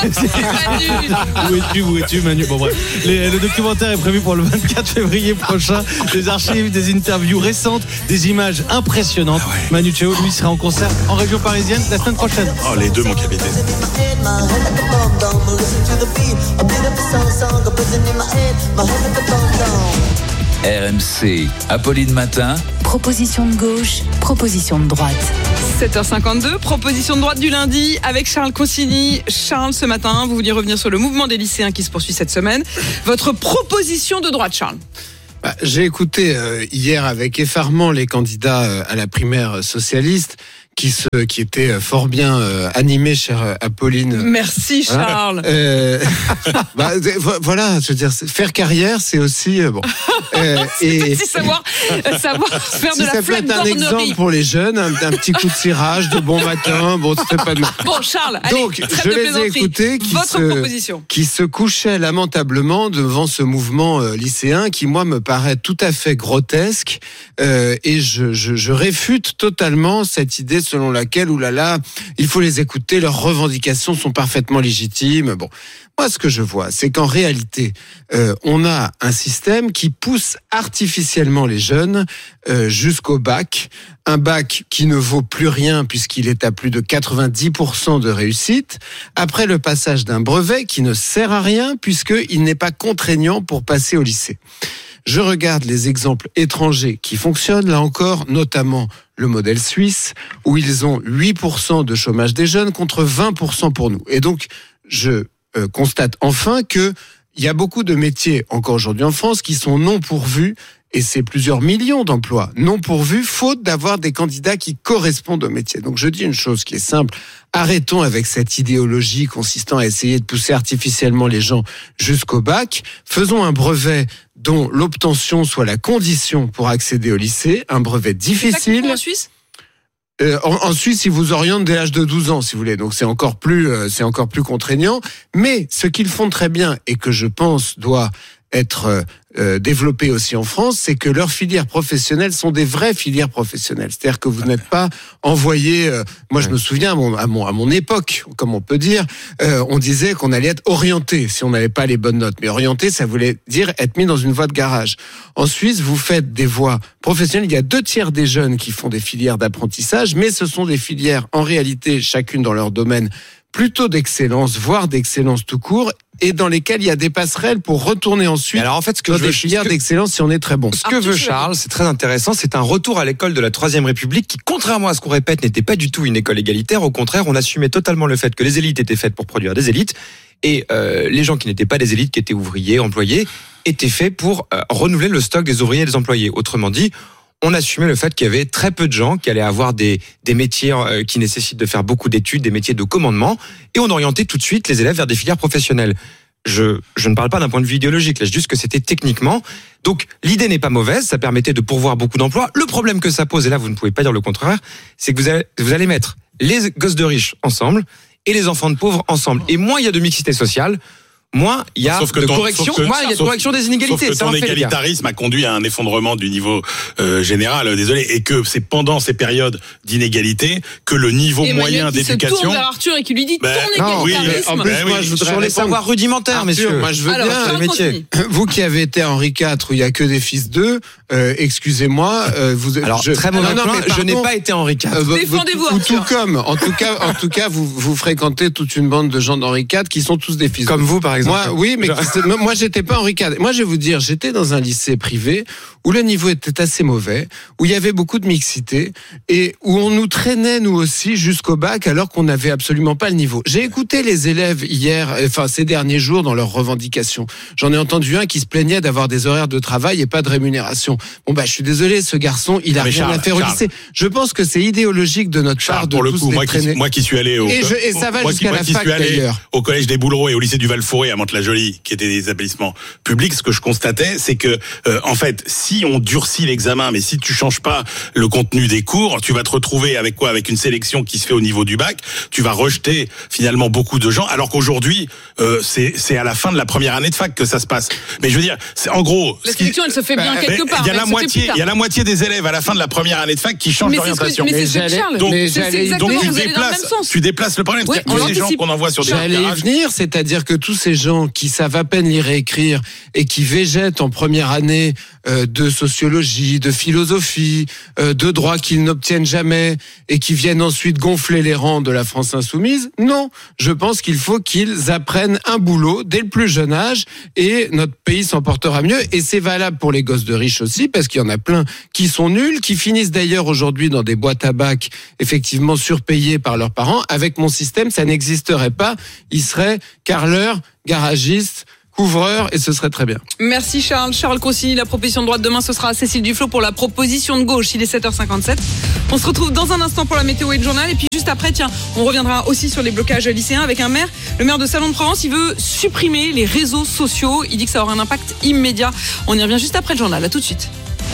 Où es-tu, où es-tu, Manu? Bon bref, Les, le documentaire est prévu pour le vingt-quatre février prochain. Des archives, des interviews récentes, des images impressionnantes. Ah ouais. Manu Chao, lui, sera en concert en région parisienne la semaine prochaine. Oh, les deux, mon capitaine. R M C, Apolline Matin, Proposition de gauche, proposition de droite. sept heures cinquante-deux, proposition de droite du lundi avec Charles Consigny. Charles, ce matin, vous vouliez revenir sur le mouvement des lycéens qui se poursuit cette semaine. Votre proposition de droite, Charles? Bah, j'ai écouté euh, hier avec effarement les candidats euh, à la primaire socialiste qui se, qui étaient fort bien euh, animés, chère Apolline. Merci Charles. Voilà, euh, bah, voilà, je veux dire, faire carrière, c'est aussi euh, bon. Euh, c'est et aussi savoir, savoir faire si de la ça peut être un exemple pour les jeunes, un, un petit coup de cirage de bon matin, bon, ça fait pas de mal. Bon, Charles, allez, donc je les ai écoutés qui Votre se, proposition. qui se couchaient lamentablement devant ce mouvement euh, lycéen qui, moi, me paraît tout à fait grotesque euh, et je, je, je réfute totalement cette idée selon laquelle, oulala, il faut les écouter, leurs revendications sont parfaitement légitimes. Bon, moi, ce que je vois, c'est qu'en réalité, euh, on a un système qui pousse artificiellement les jeunes euh, jusqu'au bac, un bac qui ne vaut plus rien puisqu'il est à plus de quatre-vingt-dix pour cent de réussite, après le passage d'un brevet qui ne sert à rien puisqu'il n'est pas contraignant pour passer au lycée. Je regarde les exemples étrangers qui fonctionnent, là encore, notamment le modèle suisse, où ils ont huit pour cent de chômage des jeunes contre vingt pour cent pour nous. Et donc, je euh, constate enfin qu'il y a beaucoup de métiers, encore aujourd'hui en France, qui sont non pourvus, et c'est plusieurs millions d'emplois non pourvus, faute d'avoir des candidats qui correspondent au métier. Donc je dis une chose qui est simple, arrêtons avec cette idéologie consistant à essayer de pousser artificiellement les gens jusqu'au bac, faisons un brevet dont l'obtention soit la condition pour accéder au lycée, un brevet difficile. C'est ça qu'ils font en Suisse ? Euh, en, en Suisse, ils vous orientent dès l'âge de douze ans, si vous voulez. Donc c'est encore plus, euh, c'est encore plus contraignant. Mais ce qu'ils font très bien et que je pense doit être euh, développé aussi en France, c'est que leurs filières professionnelles sont des vraies filières professionnelles. C'est-à-dire que vous n'êtes pas envoyé. Euh, moi, je me souviens à mon à mon, à mon époque, comme on peut dire, euh, on disait qu'on allait être orienté si on n'avait pas les bonnes notes. Mais orienté, ça voulait dire être mis dans une voie de garage. En Suisse, vous faites des voies professionnelles. Il y a deux tiers des jeunes qui font des filières d'apprentissage, mais ce sont des filières en réalité, chacune dans leur domaine, plutôt d'excellence, voire d'excellence tout court, et dans lesquels il y a des passerelles pour retourner ensuite. Alors en fait, ce que dans je veux, des filières que, d'excellence si on est très bon. Ce que veut Charles, c'est très intéressant, c'est un retour à l'école de la Troisième République qui, contrairement à ce qu'on répète, n'était pas du tout une école égalitaire. Au contraire, on assumait totalement le fait que les élites étaient faites pour produire des élites, et euh, les gens qui n'étaient pas des élites, qui étaient ouvriers, employés, étaient faits pour euh, renouveler le stock des ouvriers et des employés. Autrement dit, on assumait le fait qu'il y avait très peu de gens qui allaient avoir des, des métiers euh, qui nécessitent de faire beaucoup d'études, des métiers de commandement, et on orientait tout de suite les élèves vers des filières professionnelles. Je, je ne parle pas d'un point de vue idéologique, là, je dis juste que c'était techniquement. Donc, l'idée n'est pas mauvaise, ça permettait de pourvoir beaucoup d'emplois. Le problème que ça pose, et là, vous ne pouvez pas dire le contraire, c'est que vous allez, vous allez mettre les gosses de riches ensemble et les enfants de pauvres ensemble. Et moins il y a de mixité sociale, moins il y a de ton, correction, que, moins il y a de sauf, correction des inégalités. Sauf que ton égalitarisme a conduit à un effondrement du niveau euh, général, désolé, et que c'est pendant ces périodes d'inégalité que le niveau Emmanuel moyen qui d'éducation. se tourne vers Arthur et qui lui dit ben, ton oui, égalitarisme. en plus, ben, moi, oui, je voudrais sur les savoirs rudimentaires, Arthur, messieurs. Moi, je veux Alors, bien le métier. Vous qui avez été à Henri quatre où il y a que des fils d'eux, euh, excusez-moi, euh, vous. Alors je, très mauvais non, non, point, mais pardon, je n'ai pas été à Henri quatre. Euh, Défendez-vous, ou Arthur. tout comme, en tout cas, en tout cas, vous vous fréquentez toute une bande de gens d'Henri quatre qui sont tous des fils. Comme vous, par exemple. Moi, oui, mais moi, j'étais pas Henri quatre. Moi, je vais vous dire, j'étais dans un lycée privé où le niveau était assez mauvais, où il y avait beaucoup de mixité et où on nous traînait nous aussi jusqu'au bac alors qu'on n'avait absolument pas le niveau. J'ai écouté les élèves hier, enfin ces derniers jours dans leurs revendications. J'en ai entendu un qui se plaignait d'avoir des horaires de travail et pas de rémunération. Bon bah je suis désolé, ce garçon, il a rien Charles, à faire au Charles. lycée. Je pense que c'est idéologique de notre Charles, part de pour le tous coup, les moi traîner. qui, moi qui suis allé au et, je, et ça va moi jusqu'à qui, la qui fac suis allé d'ailleurs. Au collège des Boulereaux et au lycée du Val-Forêt à Mantes-la-Jolie, qui étaient des établissements publics, ce que je constatais, c'est que euh, en fait, si on durcit l'examen, mais si tu changes pas le contenu des cours, tu vas te retrouver avec quoi? Avec une sélection qui se fait au niveau du bac. Tu vas rejeter finalement beaucoup de gens, alors qu'aujourd'hui, euh, c'est c'est à la fin de la première année de fac que ça se passe. Mais je veux dire, c'est en gros. La sélection, elle se fait bien bah, quelque part. Il y a la moitié, il y a la moitié des élèves à la fin de la première année de fac qui changent mais d'orientation. Mais c'est ce que Charles. Donc, c'est exactement donc tu vous allez dans le même déplaces, sens. tu déplaces le problème. Oui, C'est-à-dire que les gens qu'on envoie sur des J'allais y garages. venir, c'est-à-dire que tous ces gens qui savent à peine lire et écrire et qui végètent en première année euh, de sociologie, de philosophie, euh, de droit qu'ils n'obtiennent jamais et qui viennent ensuite gonfler les rangs de la France insoumise, non. Je pense qu'il faut qu'ils apprennent un boulot dès le plus jeune âge et notre pays s'en portera mieux. Et c'est valable pour les gosses de riches aussi. aussi, parce qu'il y en a plein qui sont nuls, qui finissent d'ailleurs aujourd'hui dans des boîtes à bac, effectivement surpayées par leurs parents. Avec mon système, ça n'existerait pas. Ils seraient carreleurs, garagistes, couvreur, et ce serait très bien. Merci Charles. Charles Consigny, la proposition de droite. Demain, ce sera Cécile Duflot pour la proposition de gauche. Il est sept heures cinquante-sept. On se retrouve dans un instant pour la météo et le journal. Et puis juste après, tiens, on reviendra aussi sur les blocages lycéens avec un maire. Le maire de Salon de Provence, il veut supprimer les réseaux sociaux. Il dit que ça aura un impact immédiat. On y revient juste après le journal. À tout de suite.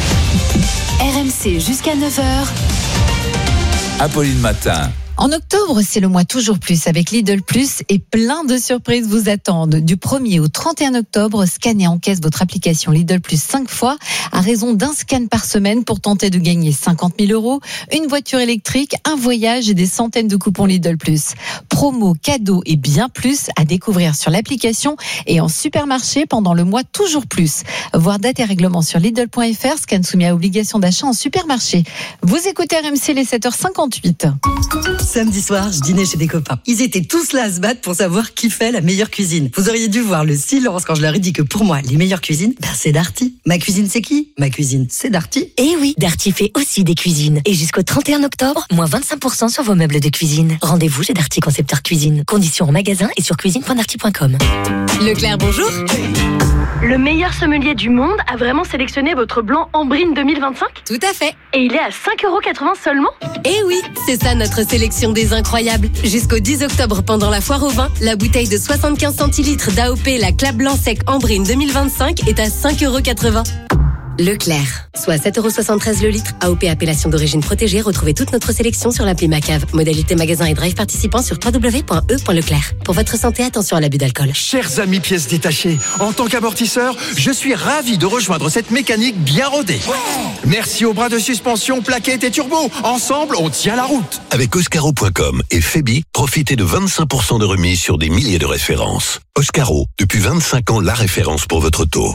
R M C jusqu'à neuf heures. Apolline Matin. En octobre, c'est le mois toujours plus avec Lidl Plus et plein de surprises vous attendent. Du premier au trente et un octobre, scannez et encaisse votre application Lidl Plus cinq fois à raison d'un scan par semaine pour tenter de gagner cinquante mille euros, une voiture électrique, un voyage et des centaines de coupons Lidl Plus. Promo, cadeaux et bien plus à découvrir sur l'application et en supermarché pendant le mois toujours plus. Voir date et règlement sur Lidl point F R, scan soumis à obligation d'achat en supermarché. Vous écoutez R M C les sept heures cinquante-huit. Samedi soir, je dînais chez des copains. Ils étaient tous là à se battre pour savoir qui fait la meilleure cuisine. Vous auriez dû voir le silence quand je leur ai dit que pour moi, les meilleures cuisines, ben c'est Darty. Ma cuisine, c'est qui? Ma cuisine, c'est Darty. Eh oui, Darty fait aussi des cuisines. Et jusqu'au trente et un octobre, moins vingt-cinq pour cent sur vos meubles de cuisine. Rendez-vous chez Darty Concepteur Cuisine. Conditions en magasin et sur cuisine point darty point com. Leclerc, bonjour. Le meilleur sommelier du monde a vraiment sélectionné votre blanc Ambrine deux mille vingt-cinq? Tout à fait. Et il est à cinq euros quatre-vingts seulement? Eh oui, c'est ça notre sélection des incroyables. Jusqu'au dix octobre, pendant la foire au vin, la bouteille de soixante-quinze centilitres d'A O P, la Clap Blanc Sec Ambrine deux mille vingt-cinq est à cinq euros quatre-vingts. Leclerc, soit sept euros soixante-treize le litre. A O P appellation d'origine protégée. Retrouvez toute notre sélection sur l'appli Macave. Modalité magasin et drive participants sur w w w point e point leclerc. Pour votre santé, attention à l'abus d'alcool. Chers amis pièces détachées, en tant qu'amortisseur, je suis ravi de rejoindre cette mécanique bien rodée. Merci aux bras de suspension, plaquettes et turbo. Ensemble, on tient la route. Avec Oscaro point com et Febi, profitez de vingt-cinq pour cent de remise sur des milliers de références. Oscaro, depuis vingt-cinq ans, la référence pour votre auto.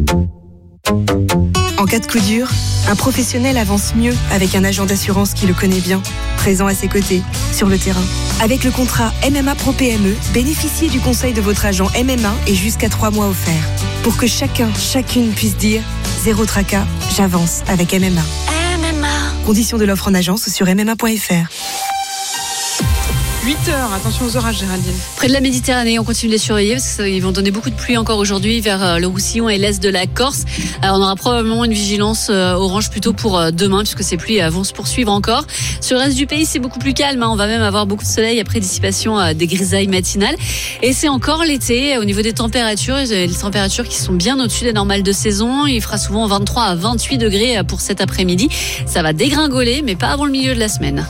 En cas de coup dur, un professionnel avance mieux avec un agent d'assurance qui le connaît bien, présent à ses côtés, sur le terrain. Avec le contrat M M A Pro P M E, bénéficiez du conseil de votre agent M M A et jusqu'à trois mois offerts. Pour que chacun, chacune puisse dire « Zéro tracas, j'avance avec M M A ». M M A. Conditions de l'offre en agence sur m m a point f r. huit heures, attention aux orages, Géraldine. Près de la Méditerranée, on continue de les surveiller parce qu'ils vont donner beaucoup de pluie encore aujourd'hui vers le Roussillon et l'est de la Corse. Alors, on aura probablement une vigilance orange plutôt pour demain puisque ces pluies vont se poursuivre encore. Sur le reste du pays, c'est beaucoup plus calme. On va même avoir beaucoup de soleil après dissipation des grisailles matinales. Et c'est encore l'été au niveau des températures. Les températures qui sont bien au-dessus des normales de saison. Il fera souvent vingt-trois à vingt-huit degrés pour cet après-midi. Ça va dégringoler, mais pas avant le milieu de la semaine.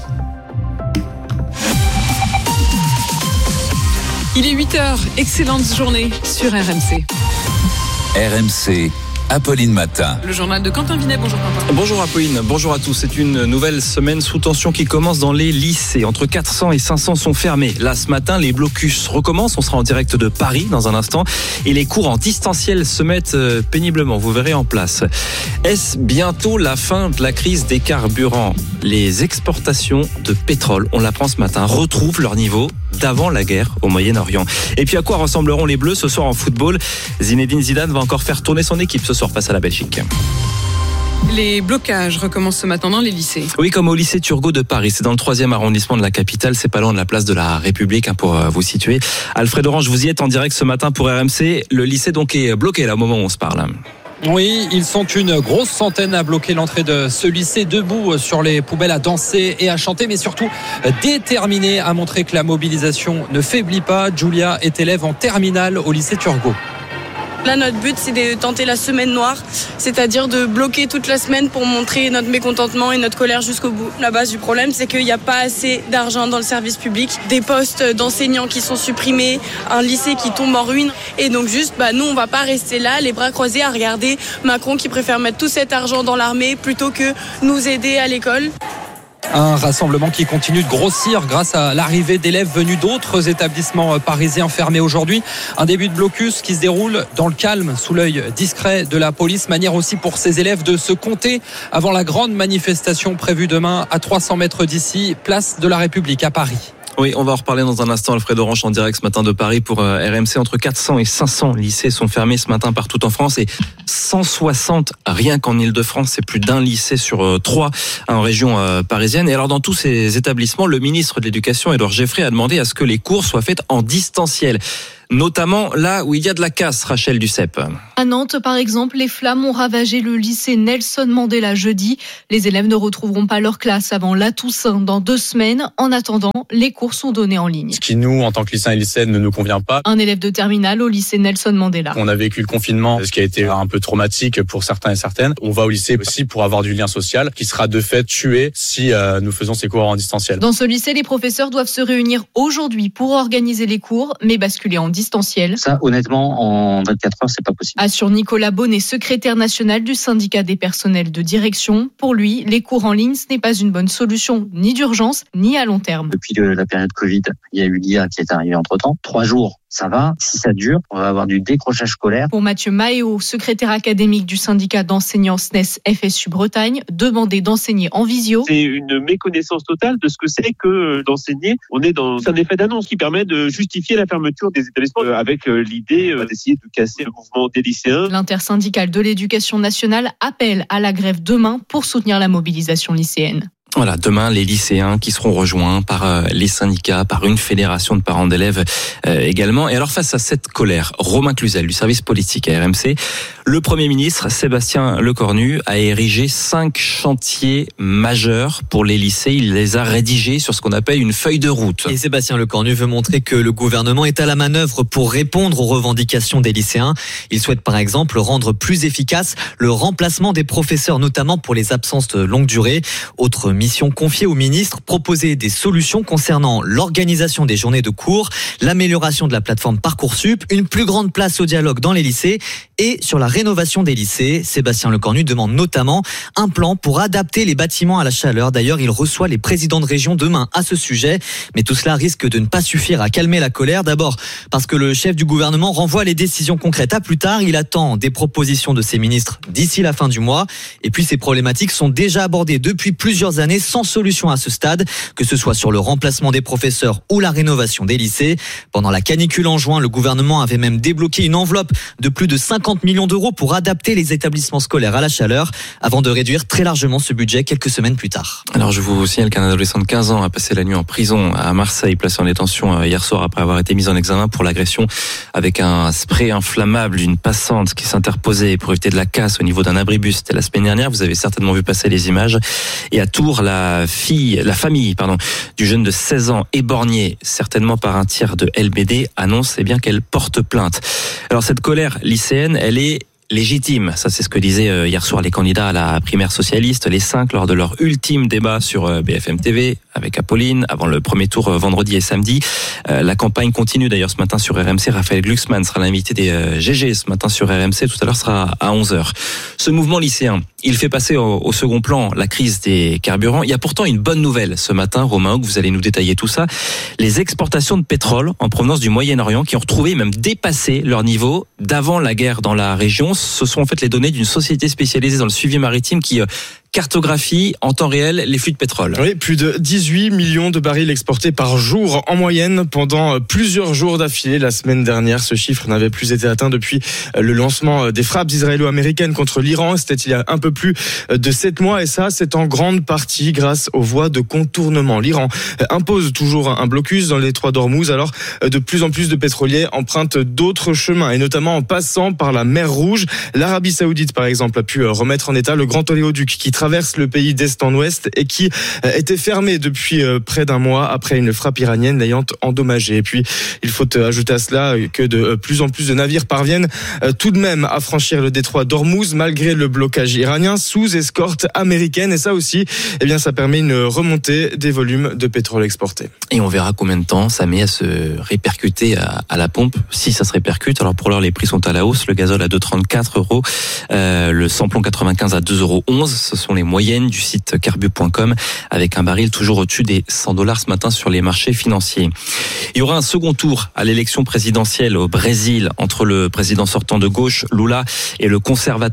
Il est huit heures, excellente journée sur R M C. R M C, Apolline Matin. Le journal de Quentin Vinet, bonjour Quentin. Bonjour Apolline, bonjour à tous. C'est une nouvelle semaine sous tension qui commence dans les lycées. Entre quatre cents et cinq cents sont fermés. Là, ce matin, les blocus recommencent. On sera en direct de Paris dans un instant. Et les cours en distanciel se mettent péniblement, vous verrez, en place. Est-ce bientôt la fin de la crise des carburants? Les exportations de pétrole, on l'apprend ce matin, retrouvent leur niveau d'avant la guerre au Moyen-Orient. Et puis à quoi ressembleront les Bleus ce soir en football? Zinedine Zidane va encore faire tourner son équipe ce soir face à la Belgique. Les blocages recommencent ce matin dans les lycées. Oui, comme au lycée Turgot de Paris. C'est dans le troisième arrondissement de la capitale. C'est pas loin de la place de la République, hein, pour vous situer. Alfred Orange, vous y êtes en direct ce matin pour R M C. Le lycée donc est bloqué là au moment où on se parle. Oui, ils sont une grosse centaine à bloquer l'entrée de ce lycée, debout sur les poubelles à danser et à chanter, mais surtout déterminés à montrer que la mobilisation ne faiblit pas. Julia est élève en terminale au lycée Turgot. Là, notre but, c'est de tenter la semaine noire, c'est-à-dire de bloquer toute la semaine pour montrer notre mécontentement et notre colère jusqu'au bout. La base du problème, c'est qu'il n'y a pas assez d'argent dans le service public, des postes d'enseignants qui sont supprimés, un lycée qui tombe en ruine. Et donc juste, bah, nous, on ne va pas rester là, les bras croisés, à regarder Macron qui préfère mettre tout cet argent dans l'armée plutôt que nous aider à l'école. Un rassemblement qui continue de grossir grâce à l'arrivée d'élèves venus d'autres établissements parisiens fermés aujourd'hui. Un début de blocus qui se déroule dans le calme, sous l'œil discret de la police. Manière aussi pour ces élèves de se compter avant la grande manifestation prévue demain à trois cents mètres d'ici, place de la République à Paris. Oui, on va en reparler dans un instant. Alfred Orange en direct ce matin de Paris pour R M C. Entre quatre cents et cinq cents lycées sont fermés ce matin partout en France et cent soixante rien qu'en Ile-de-France. C'est plus d'un lycée sur trois en région parisienne. Et alors dans tous ces établissements, le ministre de l'Éducation, Édouard Geoffrin, a demandé à ce que les cours soient faits en distanciel. Notamment là où il y a de la casse, Rachel Duceppe. À Nantes, par exemple, les flammes ont ravagé le lycée Nelson Mandela jeudi. Les élèves ne retrouveront pas leur classe avant la Toussaint dans deux semaines. En attendant, les cours sont donnés en ligne. Ce qui, nous, en tant que lycéens et lycéennes, ne nous convient pas. Un élève de terminale au lycée Nelson Mandela. On a vécu le confinement, ce qui a été un peu traumatique pour certains et certaines. On va au lycée aussi pour avoir du lien social, qui sera de fait tué si euh, nous faisons ces cours en distanciel. Dans ce lycée, les professeurs doivent se réunir aujourd'hui pour organiser les cours, mais basculer en distanciel. Ça, honnêtement, en vingt-quatre heures, c'est pas possible. Assure Nicolas Bonnet, secrétaire national du syndicat des personnels de direction. Pour lui, les cours en ligne, ce n'est pas une bonne solution, ni d'urgence, ni à long terme. Depuis la période Covid, il y a eu l'I A qui est arrivée entre-temps. Trois jours, ça va. Si ça dure, on va avoir du décrochage scolaire. Pour Mathieu Maéo, secrétaire académique du syndicat d'enseignants S N E S F S U Bretagne, demander d'enseigner en visio. C'est une méconnaissance totale de ce que c'est que d'enseigner. On est dans un effet d'annonce qui permet de justifier la fermeture des établissements avec l'idée d'essayer de casser le mouvement des lycéens. L'intersyndicale de l'éducation nationale appelle à la grève demain pour soutenir la mobilisation lycéenne. Voilà, demain, les lycéens qui seront rejoints par euh, les syndicats, par une fédération de parents d'élèves euh, également. Et alors, face à cette colère, Romain Cluzel, du service politique à R M C, le Premier ministre, Sébastien Lecornu, a érigé cinq chantiers majeurs pour les lycées. Il les a rédigés sur ce qu'on appelle une feuille de route. Et Sébastien Lecornu veut montrer que le gouvernement est à la manœuvre pour répondre aux revendications des lycéens. Il souhaite par exemple rendre plus efficace le remplacement des professeurs, notamment pour les absences de longue durée. Autre mission confiée au ministre, proposer des solutions concernant l'organisation des journées de cours, l'amélioration de la plateforme Parcoursup, une plus grande place au dialogue dans les lycées et sur la rénovation des lycées. Sébastien Lecornu demande notamment un plan pour adapter les bâtiments à la chaleur. D'ailleurs, il reçoit les présidents de région demain à ce sujet. Mais tout cela risque de ne pas suffire à calmer la colère. D'abord parce que le chef du gouvernement renvoie les décisions concrètes à plus tard. Il attend des propositions de ses ministres d'ici la fin du mois. Et puis ces problématiques sont déjà abordées depuis plusieurs années sans solution à ce stade, que ce soit sur le remplacement des professeurs ou la rénovation des lycées. Pendant la canicule en juin, le gouvernement avait même débloqué une enveloppe de plus de cinquante millions d'euros pour adapter les établissements scolaires à la chaleur, avant de réduire très largement ce budget quelques semaines plus tard. Alors je vous signale qu'un adolescent de quinze ans a passé la nuit en prison à Marseille, placé en détention hier soir après avoir été mis en examen pour l'agression avec un spray inflammable d'une passante qui s'interposait pour éviter de la casse au niveau d'un abribus. C'était la semaine dernière, vous avez certainement vu passer les images. Et à Tours, la fille, la famille, pardon, du jeune de seize ans éborgné certainement par un tir de L B D annonce eh bien qu'elle porte plainte. Alors cette colère lycéenne, elle est légitime. Ça, c'est ce que disaient hier soir les candidats à la primaire socialiste, les cinq, lors de leur ultime débat sur B F M T V avec Apolline, avant le premier tour vendredi et samedi. Euh, la campagne continue d'ailleurs ce matin sur R M C. Raphaël Glucksmann sera l'invité des euh, G G ce matin sur R M C. Tout à l'heure sera à onze heures. Ce mouvement lycéen, il fait passer au, au second plan la crise des carburants. Il y a pourtant une bonne nouvelle ce matin, Romain, que vous allez nous détailler tout ça. Les exportations de pétrole en provenance du Moyen-Orient qui ont retrouvé, même dépassé leur niveau d'avant la guerre dans la région. Ce sont en fait les données d'une société spécialisée dans le suivi maritime qui euh, cartographie en temps réel les flux de pétrole. Oui, plus de dix-huit millions de barils exportés par jour en moyenne pendant plusieurs jours d'affilée. La semaine dernière, ce chiffre n'avait plus été atteint depuis le lancement des frappes israélo-américaines contre l'Iran. C'était il y a un peu plus de sept mois et ça, c'est en grande partie grâce aux voies de contournement. L'Iran impose toujours un blocus dans les trois d'Ormuz. Alors, de plus en plus de pétroliers empruntent d'autres chemins et notamment en passant par la mer Rouge. L'Arabie Saoudite, par exemple, a pu remettre en état le grand oléoduc qui traverse le pays d'est en ouest et qui était fermé depuis près d'un mois après une frappe iranienne l'ayant endommagé. Et puis, il faut ajouter à cela que de plus en plus de navires parviennent tout de même à franchir le détroit d'Ormuz malgré le blocage iranien sous escorte américaine. Et ça aussi, eh bien, ça permet une remontée des volumes de pétrole exportés. Et on verra combien de temps ça met à se répercuter à, à la pompe, si ça se répercute. Alors pour l'heure, les prix sont à la hausse. Le gazole à deux virgule trente-quatre euros, euh, le samplon quatre-vingt-quinze à deux euros onze. Ce sont les moyennes du site carbu point com avec un baril toujours au-dessus des cent dollars ce matin sur les marchés financiers. Il y aura un second tour à l'élection présidentielle au Brésil entre le président sortant de gauche, Lula, et le conservateur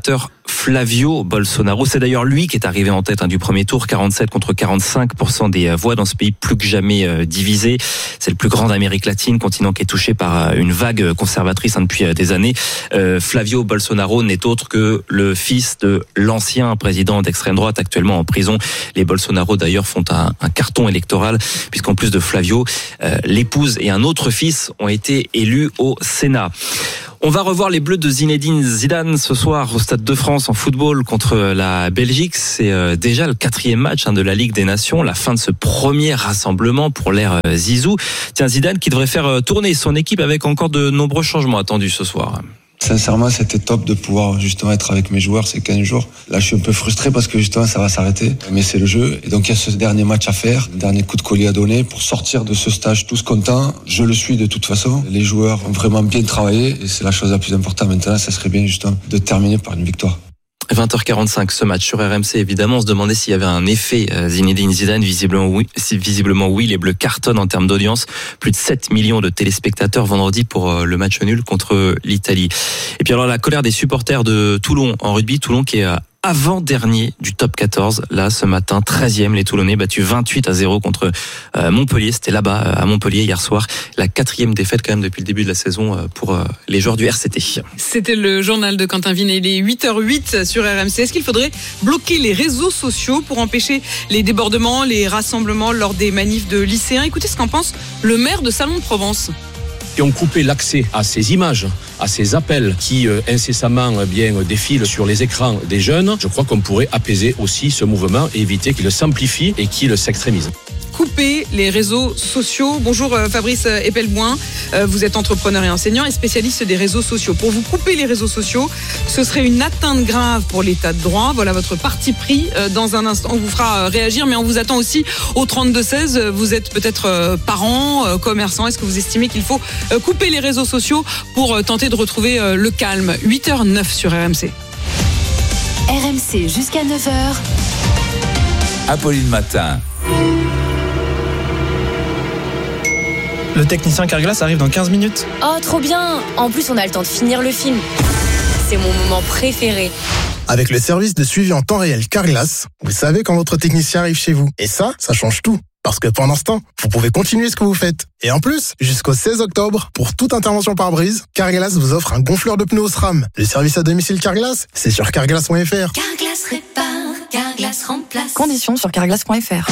Flavio Bolsonaro. C'est d'ailleurs lui qui est arrivé en tête hein, du premier tour, quarante-sept contre quarante-cinq pour cent des voix dans ce pays plus que jamais euh, divisé. C'est le plus grand d'Amérique latine, continent qui est touché par une vague conservatrice hein, depuis des années. Euh, Flavio Bolsonaro n'est autre que le fils de l'ancien président d'extrême droite actuellement en prison. Les Bolsonaro d'ailleurs font un, un carton électoral puisqu'en plus de Flavio, euh, l'épouse et un autre fils ont été élus au Sénat. On va revoir les Bleus de Zinedine Zidane ce soir au Stade de France en football contre la Belgique. C'est déjà le quatrième match de la Ligue des Nations, la fin de ce premier rassemblement pour l'ère Zizou. Tiens, Zidane qui devrait faire tourner son équipe avec encore de nombreux changements attendus ce soir. Sincèrement, c'était top de pouvoir justement être avec mes joueurs ces quinze jours. Là, je suis un peu frustré parce que justement, ça va s'arrêter. Mais c'est le jeu. Et donc, il y a ce dernier match à faire, le dernier coup de collier à donner pour sortir de ce stage tous contents. Je le suis de toute façon. Les joueurs ont vraiment bien travaillé et c'est la chose la plus importante maintenant. Ça serait bien justement de terminer par une victoire. vingt heures quarante-cinq, ce match sur R M C. Évidemment, on se demandait s'il y avait un effet Zinedine Zidane. Visiblement oui. Visiblement oui. Les Bleus cartonnent en termes d'audience. Plus de sept millions de téléspectateurs vendredi pour le match nul contre l'Italie. Et puis alors la colère des supporters de Toulon en rugby. Toulon qui est avant-dernier du top quatorze. Là, ce matin, treizième, les Toulonnais battus vingt-huit à zéro contre Montpellier. C'était là-bas, à Montpellier, hier soir. La quatrième défaite, quand même, depuis le début de la saison pour les joueurs du R C T. C'était le journal de Quentin Vinet. Il est huit heures huit sur R M C. Est-ce qu'il faudrait bloquer les réseaux sociaux pour empêcher les débordements, les rassemblements lors des manifs de lycéens? Écoutez ce qu'en pense le maire de Salon de Provence. Et on coupait l'accès à ces images, à ces appels qui euh, incessamment euh, bien défilent sur les écrans des jeunes. Je crois qu'on pourrait apaiser aussi ce mouvement et éviter qu'il s'amplifie et qu'il s'extrémise. Couper les réseaux sociaux. Bonjour Fabrice Epelboin, vous êtes entrepreneur et enseignant et spécialiste des réseaux sociaux. Pour vous couper les réseaux sociaux, ce serait une atteinte grave pour l'état de droit. Voilà votre parti pris. Dans un instant, on vous fera réagir, mais on vous attend aussi au trente-deux seize. Vous êtes peut-être parent, commerçant. Est-ce que vous estimez qu'il faut couper les réseaux sociaux pour tenter de retrouver le calme? huit heures neuf sur R M C. R M C jusqu'à neuf heures. Apolline Matin. Le technicien Carglass arrive dans quinze minutes. Oh, trop bien! En plus, on a le temps de finir le film. C'est mon moment préféré. Avec le service de suivi en temps réel Carglass, vous savez quand votre technicien arrive chez vous. Et ça, ça change tout. Parce que pendant ce temps, vous pouvez continuer ce que vous faites. Et en plus, jusqu'au seize octobre, pour toute intervention pare-brise, Carglass vous offre un gonfleur de pneus au SRAM. Le service à domicile Carglass, c'est sur carglass point f r. Carglass répare, Carglass remplace. Conditions sur carglass point f r.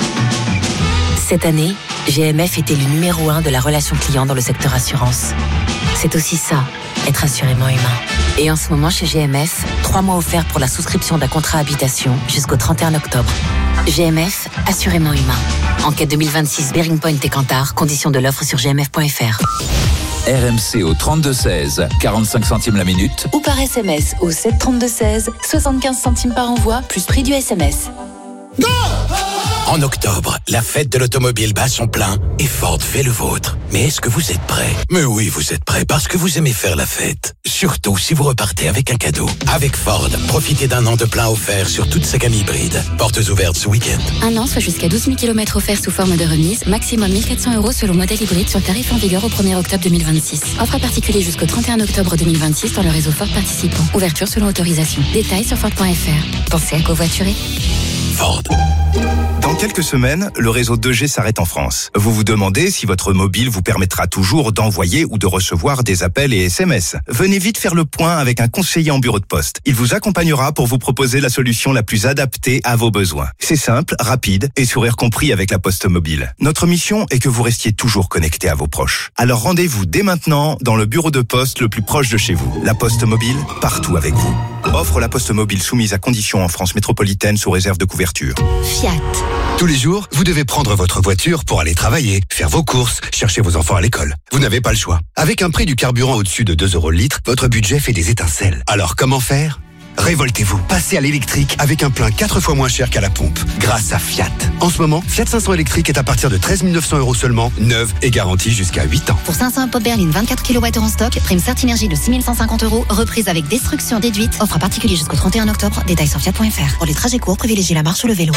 Cette année, G M F était le numéro un de la relation client dans le secteur assurance. C'est aussi ça, être assurément humain. Et en ce moment, chez G M F, trois mois offerts pour la souscription d'un contrat habitation jusqu'au trente et un octobre. G M F, assurément humain. Enquête deux mille vingt-six, Bearing Point et Kantar. Conditions de l'offre sur g m f point f r. R M C au trente-deux seize, quarante-cinq centimes la minute. Ou par S M S au sept trente-deux seize, soixante-quinze centimes par envoi, plus prix du S M S. Go! En octobre, la fête de l'automobile bat son plein et Ford fait le vôtre. Mais est-ce que vous êtes prêts? Mais oui, vous êtes prêts parce que vous aimez faire la fête. Surtout si vous repartez avec un cadeau. Avec Ford, profitez d'un an de plein offert sur toute sa gamme hybride. Portes ouvertes ce week-end. Un an, soit jusqu'à douze mille kilomètres offerts sous forme de remise. Maximum mille quatre cents euros selon modèle hybride sur tarif en vigueur au premier octobre deux mille vingt-six. Offre à particulier jusqu'au trente et un octobre deux mille vingt-six dans le réseau Ford participant. Ouverture selon autorisation. Détails sur Ford point f r. Pensez à covoiturer. Ford. Dans quelques semaines, le réseau deux G s'arrête en France. Vous vous demandez si votre mobile vous permettra toujours d'envoyer ou de recevoir des appels et S M S. Venez vite faire le point avec un conseiller en bureau de poste. Il vous accompagnera pour vous proposer la solution la plus adaptée à vos besoins. C'est simple, rapide et sourire compris avec la Poste Mobile. Notre mission est que vous restiez toujours connecté à vos proches. Alors rendez-vous dès maintenant dans le bureau de poste le plus proche de chez vous. La Poste Mobile, partout avec vous. Offre la Poste Mobile soumise à conditions en France métropolitaine sous réserve de couverture. Fiat. Tous les jours, vous devez prendre votre voiture pour aller travailler, faire vos courses, chercher vos enfants à l'école. Vous n'avez pas le choix. Avec un prix du carburant au-dessus de deux euros le litre, votre budget fait des étincelles. Alors comment faire ? Révoltez-vous, passez à l'électrique avec un plein quatre fois moins cher qu'à la pompe, grâce à Fiat. En ce moment, Fiat cinq cents électrique est à partir de treize mille neuf cents euros seulement, neuve et garantie jusqu'à huit ans. Pour cinq cents pop berline vingt-quatre kilowattheures en stock, prime Certinergie de six mille cent cinquante euros, reprise avec destruction déduite, offre à particulier jusqu'au trente et un octobre, détails sur fiat point f r. Pour les trajets courts, privilégiez la marche ou le vélo.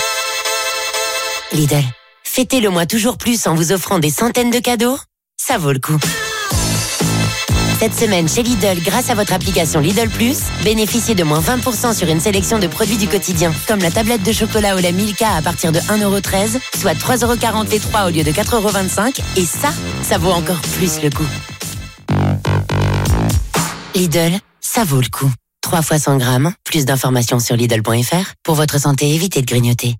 Lidl, fêtez le mois toujours plus en vous offrant des centaines de cadeaux. Ça vaut le coup. Cette semaine, chez Lidl, grâce à votre application Lidl Plus, bénéficiez de moins vingt pour cent sur une sélection de produits du quotidien, comme la tablette de chocolat au lait Milka à partir de un euro treize, soit trois euros quarante les trois au lieu de quatre euros vingt-cinq. Et ça, ça vaut encore plus le coup. Lidl, ça vaut le coup. trois fois cent grammes, plus d'informations sur Lidl point F R. Pour votre santé, évitez de grignoter.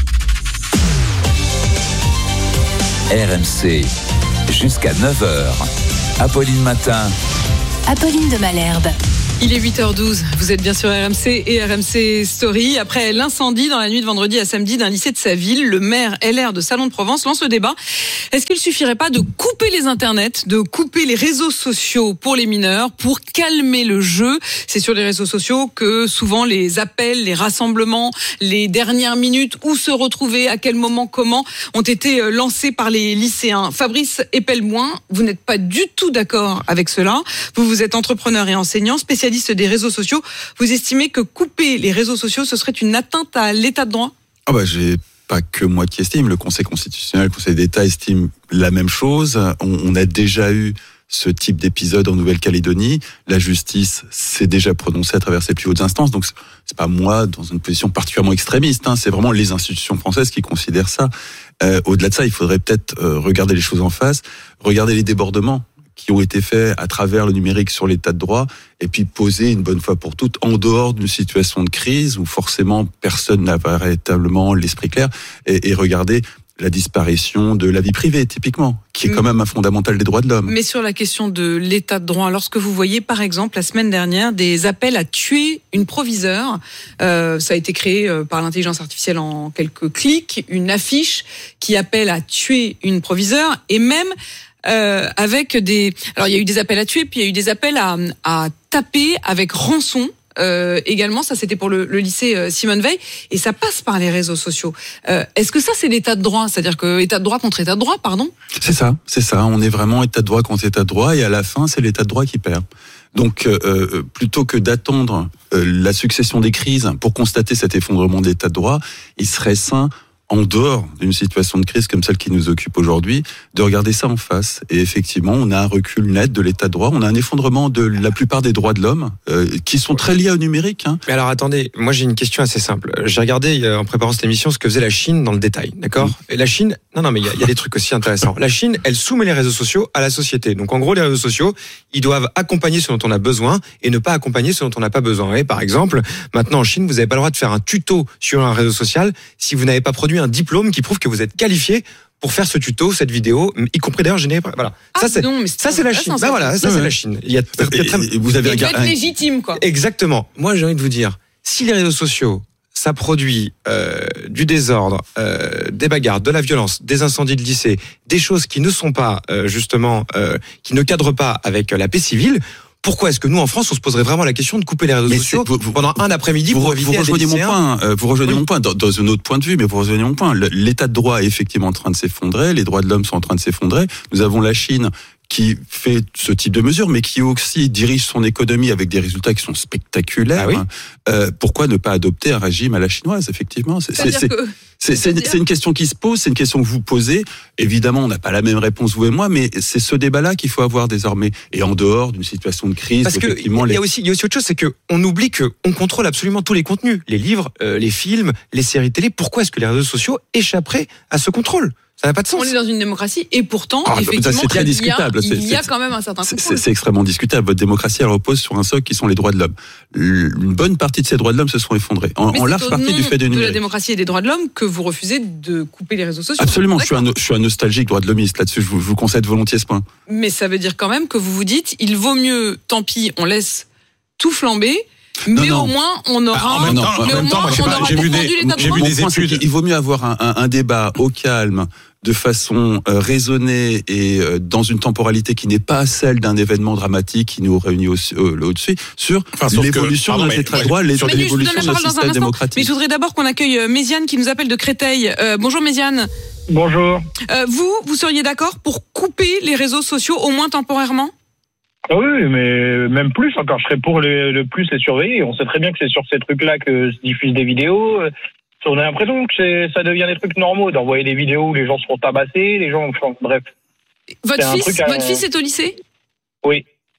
R M C, jusqu'à neuf heures. Apolline Matin. Apolline de Malherbe. Il est huit heures douze, vous êtes bien sur R M C et R M C Story. Après l'incendie dans la nuit de vendredi à samedi d'un lycée de sa ville, le maire L R de Salon de Provence lance le débat. Est-ce qu'il suffirait pas de couper les internets, de couper les réseaux sociaux pour les mineurs, pour calmer le jeu ? C'est sur les réseaux sociaux que souvent les appels, les rassemblements, les dernières minutes, où se retrouver, à quel moment, comment, ont été lancés par les lycéens. Fabrice Epelmoin, vous n'êtes pas du tout d'accord avec cela. Vous, vous êtes entrepreneur et enseignant, spécialiste des réseaux sociaux. Vous estimez que couper les réseaux sociaux, ce serait une atteinte à l'état de droit ? Ah bah, j'ai pas que moi qui estime. Le Conseil constitutionnel, le Conseil d'État estime la même chose. On, on a déjà eu ce type d'épisode en Nouvelle-Calédonie. La justice s'est déjà prononcée à travers ses plus hautes instances. Donc, c'est pas moi dans une position particulièrement extrémiste. Hein. C'est vraiment les institutions françaises qui considèrent ça. Euh, au-delà de ça, il faudrait peut-être euh, regarder les choses en face, regarder les débordements qui ont été faits à travers le numérique sur l'état de droit, et puis poser une bonne fois pour toutes, en dehors d'une situation de crise où forcément personne n'a véritablement l'esprit clair, et, et regarder la disparition de la vie privée, typiquement, qui est quand même un fondamental des droits de l'homme. Mais sur la question de l'état de droit, lorsque vous voyez, par exemple, la semaine dernière, des appels à tuer une proviseure, euh, ça a été créé par l'intelligence artificielle en quelques clics, une affiche qui appelle à tuer une proviseure, et même Euh, avec des, alors il y a eu des appels à tuer, puis il y a eu des appels à, à taper avec rançon. Euh, également, ça c'était pour le, le lycée euh, Simone Veil, et ça passe par les réseaux sociaux. Euh, est-ce que ça c'est l'état de droit, c'est-à-dire que état de droit contre état de droit, pardon ? C'est ça, c'est ça. On est vraiment état de droit contre état de droit, et à la fin, c'est l'état de droit qui perd. Donc, euh, plutôt que d'attendre euh, la succession des crises pour constater cet effondrement d'état de droit, il serait sain, en dehors d'une situation de crise comme celle qui nous occupe aujourd'hui, de regarder ça en face. Et effectivement, on a un recul net de l'état de droit, on a un effondrement de la plupart des droits de l'homme, euh, qui sont très liés au numérique. Hein. Mais alors attendez, moi j'ai une question assez simple. J'ai regardé en préparant cette émission ce que faisait la Chine dans le détail, d'accord ? mmh. Et la Chine, non non mais il y, y a des trucs aussi intéressants. La Chine, elle soumet les réseaux sociaux à la société. Donc en gros, les réseaux sociaux, ils doivent accompagner ce dont on a besoin et ne pas accompagner ce dont on n'a pas besoin. Et par exemple, maintenant en Chine, vous n'avez pas le droit de faire un tuto sur un réseau social si vous n'avez pas produit un diplôme qui prouve que vous êtes qualifié pour faire ce tuto, cette vidéo, y compris d'ailleurs généré. Voilà. Ah, ça c'est non, mais ça c'est la Chine. Ben voilà, ça ouais. c'est la Chine. Il y a, il y a très... et vous avez il doit être légitime, quoi. Exactement. Moi j'ai envie de vous dire, si les réseaux sociaux ça produit euh, du désordre, euh, des bagarres, de la violence, des incendies de lycée, des choses qui ne sont pas euh, justement, euh, qui ne cadrent pas avec la paix civile. Pourquoi est-ce que nous, en France, on se poserait vraiment la question de couper les réseaux mais sociaux vous, vous, pendant un après-midi vous, pour éviter vous rejoignez mon point, euh, vous rejoignez oui. mon point dans, dans un autre point de vue, mais vous rejoignez mon point. Le, l'état de droit est effectivement en train de s'effondrer, les droits de l'homme sont en train de s'effondrer. Nous avons la Chine qui fait ce type de mesures, mais qui aussi dirige son économie avec des résultats qui sont spectaculaires. Ah oui euh, pourquoi ne pas adopter un régime à la chinoise, effectivement ? C'est, c'est, c'est, que... c'est, c'est, une, c'est une question qui se pose, c'est une question que vous posez. Évidemment, on n'a pas la même réponse, vous et moi, mais c'est ce débat-là qu'il faut avoir désormais. Et en dehors d'une situation de crise, parce que effectivement... il y a les... aussi, il y a aussi autre chose, c'est qu'on oublie qu'on contrôle absolument tous les contenus, les livres, euh, les films, les séries télé. Pourquoi est-ce que les réseaux sociaux échapperaient à ce contrôle ? Ça n'a pas de sens. On est dans une démocratie et pourtant, ah, effectivement, c'est très il y a, discutable. il y a c'est, quand même un certain contrôle. C'est, c'est extrêmement discutable. Votre démocratie, elle repose sur un socle qui sont les droits de l'homme. Une bonne partie de ces droits de l'homme se sont effondrés. En, en large partie du fait du numérique. De la démocratie et des droits de l'homme que vous refusez de couper les réseaux sociaux. Absolument. Je suis, un, je suis un nostalgique droit de l'hommiste là-dessus. Je vous, je vous concède volontiers ce point. Mais ça veut dire quand même que vous vous dites, il vaut mieux, tant pis, on laisse tout flamber. Mais non, non. au moins, on aura. Ah, en même temps, mais en même temps, moi, j'ai, on pas, aura j'ai vu des, l'état de j'ai droit. vu des études. Il vaut mieux avoir un, un, un débat au calme, de façon euh, raisonnée et euh, dans une temporalité qui n'est pas celle d'un événement dramatique qui nous réunit au, euh, au-dessus, sur enfin, l'évolution de l'état de droit, l'évolution de notre système démocratique. Mais je voudrais d'abord qu'on accueille Méziane qui nous appelle de Créteil. Euh, bonjour Méziane. Bonjour. Euh, vous, vous seriez d'accord pour couper les réseaux sociaux, au moins temporairement ? Ah oui, mais même plus encore. Je serais pour le, le plus les surveiller. On sait très bien que c'est sur ces trucs-là que se diffusent des vidéos. On a l'impression que c'est, ça devient des trucs normaux, d'envoyer des vidéos où les gens se font tabasser, les gens, bref. Votre fils, à... votre fils est au lycée ? Oui.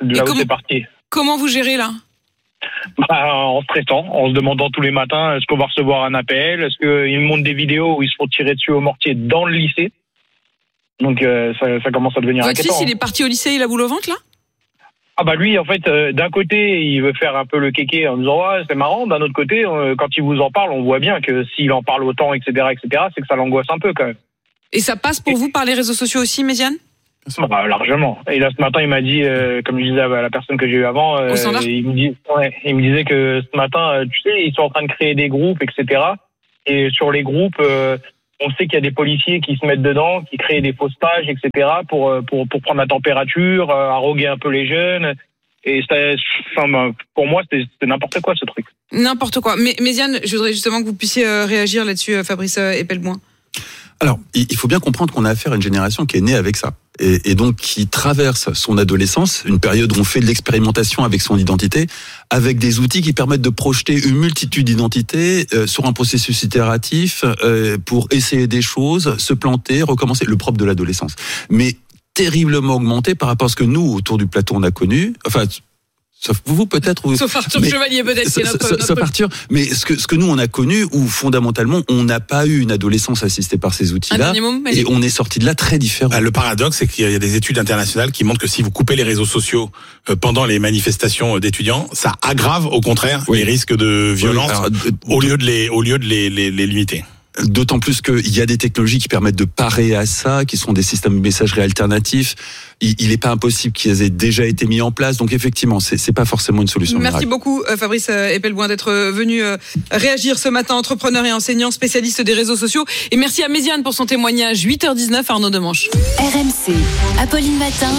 de là où c'est parti. Comment vous gérez là? Bah, en stressant, en se demandant tous les matins est-ce qu'on va recevoir un appel, est-ce qu'ils me montrent des vidéos où ils se font tirer dessus au mortier dans le lycée. Donc euh, ça, ça commence à devenir Votre inquiétant. fils, il est parti au lycée, il a boule au ventre là? Ah bah lui, en fait, euh, d'un côté, il veut faire un peu le kéké en disant ouais, c'est marrant. D'un autre côté, euh, quand il vous en parle, on voit bien que s'il en parle autant, et cetera, et cetera, c'est que ça l'angoisse un peu quand même. Et ça passe pour vous par les réseaux sociaux aussi, Méziane? Bah, largement. Et là, ce matin, il m'a dit, euh, comme je disais à la personne que j'ai eue avant, euh, il, me dit, ouais, il me disait que ce matin, euh, tu sais, ils sont en train de créer des groupes, et cetera. Et sur les groupes, euh, on sait qu'il y a des policiers qui se mettent dedans, qui créent des fausses pages, et cetera, pour, pour, pour prendre la température, euh, arroguer un peu les jeunes. Et ça, enfin, pour moi, c'est, c'est n'importe quoi, ce truc. N'importe quoi. Mais Méziane, je voudrais justement que vous puissiez euh, réagir là-dessus, euh, Fabrice euh, Epelboin. Alors, il faut bien comprendre qu'on a affaire à une génération qui est née avec ça. Et, et donc qui traverse son adolescence, une période où on fait de l'expérimentation avec son identité, avec des outils qui permettent de projeter une multitude d'identités euh, sur un processus itératif euh, pour essayer des choses, se planter, recommencer, le propre de l'adolescence. Mais terriblement augmenté par rapport à ce que nous, autour du plateau, on a connu. Enfin, sauf vous peut-être. Ou, sauf Arthur Chevalier peut-être. Sauf, notre, notre... sauf Arthur. Mais ce que, ce que nous, on a connu, où fondamentalement, on n'a pas eu une adolescence assistée par ces outils-là. Moment, et on est sorti de là très différent. Bah, le paradoxe, c'est qu'il y a des études internationales qui montrent que si vous coupez les réseaux sociaux pendant les manifestations d'étudiants, ça aggrave au contraire oui. les risques de violence oui, alors, de, au lieu de les, au lieu de les, les, les limiter. D'autant plus qu'il y a des technologies qui permettent de parer à ça, qui sont des systèmes de messagerie alternatifs. Il n'est pas impossible qu'ils aient déjà été mis en place. Donc effectivement, c'est, c'est pas forcément une solution Merci miracle. beaucoup Fabrice Epelboin d'être venu réagir ce matin, entrepreneur et enseignant, spécialiste des réseaux sociaux. Et merci à Méziane pour son témoignage. huit heures dix-neuf, Arnaud Demanche. R M C, Apolline Matin.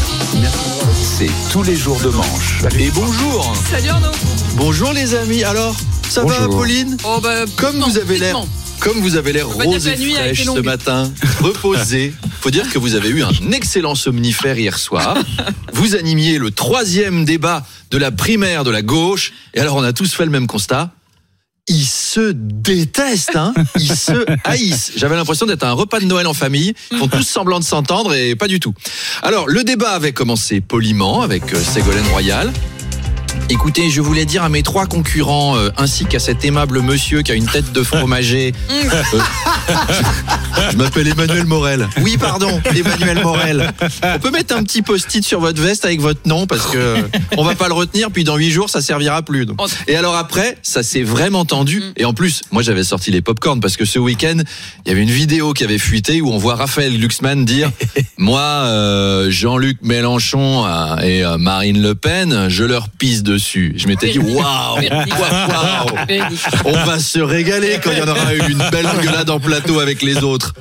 C'est tous les jours de manche. Et bonjour. Salut Arnaud. Bonjour les amis. Alors, ça bonjour. va Apolline? Oh bah, Comme non, vous avez l'air... non. Comme vous avez l'air rose et fraîche ce matin, reposé, faut dire que vous avez eu un excellent somnifère hier soir. Vous animiez le troisième débat de la primaire de la gauche. Et alors, on a tous fait le même constat. Ils se détestent, hein. Ils se haïssent. J'avais l'impression d'être à un repas de Noël en famille. Ils font tous semblant de s'entendre et pas du tout. Alors, le débat avait commencé poliment avec Ségolène Royal. Écoutez, je voulais dire à mes trois concurrents, euh, ainsi qu'à cet aimable monsieur qui a une tête de fromager. euh, je, je m'appelle Emmanuel Morel. Oui, pardon, Emmanuel Morel. On peut mettre un petit post-it sur votre veste avec votre nom parce que euh, on va pas le retenir, puis dans huit jours, ça servira plus. Donc. Et alors après, ça s'est vraiment tendu. Et en plus, moi j'avais sorti les pop-corn parce que ce week-end, il y avait une vidéo qui avait fuité où on voit Raphaël Glucksmann dire « Moi, euh, Jean-Luc Mélenchon euh, et euh, Marine Le Pen, je leur pisse dessus. » Je m'étais dit, waouh, waouh, on va se régaler quand il y en aura eu une belle engueulade en plateau avec les autres.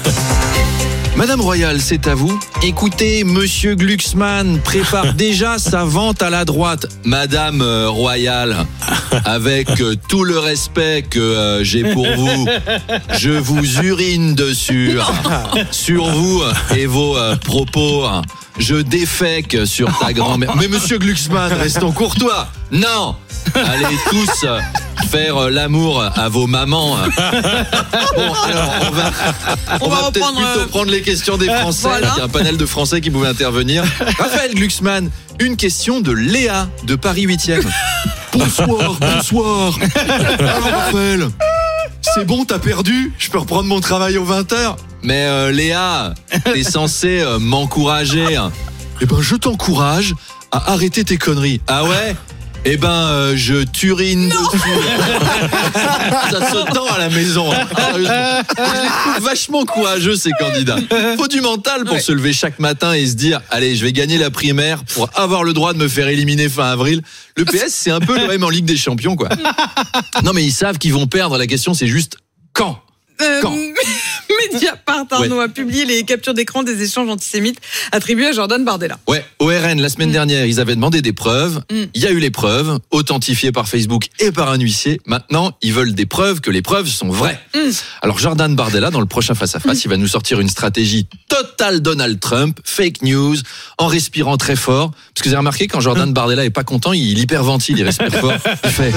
Madame Royal, c'est à vous. Écoutez, Monsieur Glucksmann prépare déjà sa vente à la droite. Madame euh, Royal, avec euh, tout le respect que euh, j'ai pour vous, je vous urine dessus, sur vous et vos euh, propos. Je défèque sur ta grand-mère. Mais Monsieur Glucksmann, restons courtois. Non, allez tous faire l'amour à vos mamans. Bon, alors on va, on, on va, va peut-être plutôt euh... prendre les questions des Français. Voilà. Il y a un panel de Français qui pouvait intervenir. Raphaël Glucksmann, une question de Léa de Paris huitième. Bonsoir, bonsoir. Alors Raphaël, c'est bon, t'as perdu? Je peux reprendre mon travail aux vingt heures? Mais euh, Léa, t'es censé euh, m'encourager. Eh ben, je t'encourage à arrêter tes conneries. Ah ouais? Eh ben, euh, je turine dessus. Ça se tend à la maison. Hein. Je les trouve vachement courageux, ces candidats. Faut du mental pour ouais. se lever chaque matin et se dire, allez, je vais gagner la primaire pour avoir le droit de me faire éliminer fin avril. Le P S, c'est un peu l'O M en Ligue des Champions, quoi. Non, mais ils savent qu'ils vont perdre. La question, c'est juste quand? Euh, Quand Mediapart, Arnaud, ouais. a publié les captures d'écran des échanges antisémites attribués à Jordan Bardella. Ouais, O R N, la semaine mm. dernière, ils avaient demandé des preuves. Il mm. y a eu les preuves, authentifiées par Facebook et par un huissier. Maintenant, ils veulent des preuves, que les preuves sont vraies. Mm. Alors, Jordan Bardella, dans le prochain face-à-face, mm. il va nous sortir une stratégie totale Donald Trump, fake news, en respirant très fort. Parce que vous avez remarqué, quand Jordan mm. Bardella est pas content, il hyperventile, il respire fort. Il fait...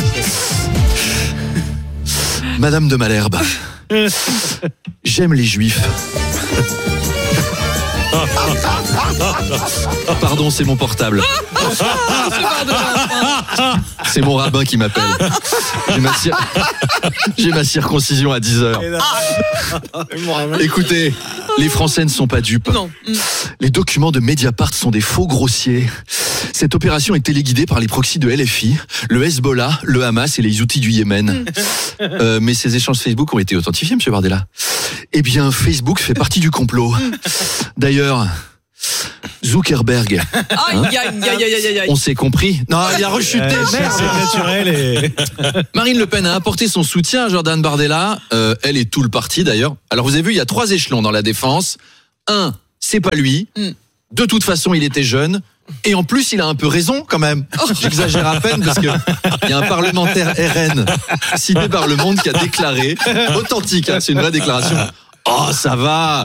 Madame de Malherbe, j'aime les juifs. Pardon, c'est mon portable. C'est mon rabbin qui m'appelle. J'ai ma, cir... J'ai ma circoncision à dix heures. Écoutez, les Français ne sont pas dupes. Non. Les documents de Mediapart sont des faux grossiers. Cette opération est téléguidée par les proxys de L F I, le Hezbollah, le Hamas et les outils du Yémen. Euh, mais ces échanges Facebook ont été authentifiés, monsieur Bardella. Eh bien, Facebook fait partie du complot. D'ailleurs, Zuckerberg. Hein aïe, aïe, aïe, aïe, aïe, aïe. On s'est compris. Non, il a rechuté. Euh, c'est naturel. Et... Marine Le Pen a apporté son soutien à Jordan Bardella. Euh, elle et tout le parti d'ailleurs. Alors vous avez vu, il y a trois échelons dans la défense. Un, c'est pas lui. Mm. De toute façon, il était jeune. Et en plus, il a un peu raison quand même. J'exagère à peine parce que il y a un parlementaire R N cité par Le Monde qui a déclaré, authentique, hein, c'est une vraie déclaration. Oh, ça va.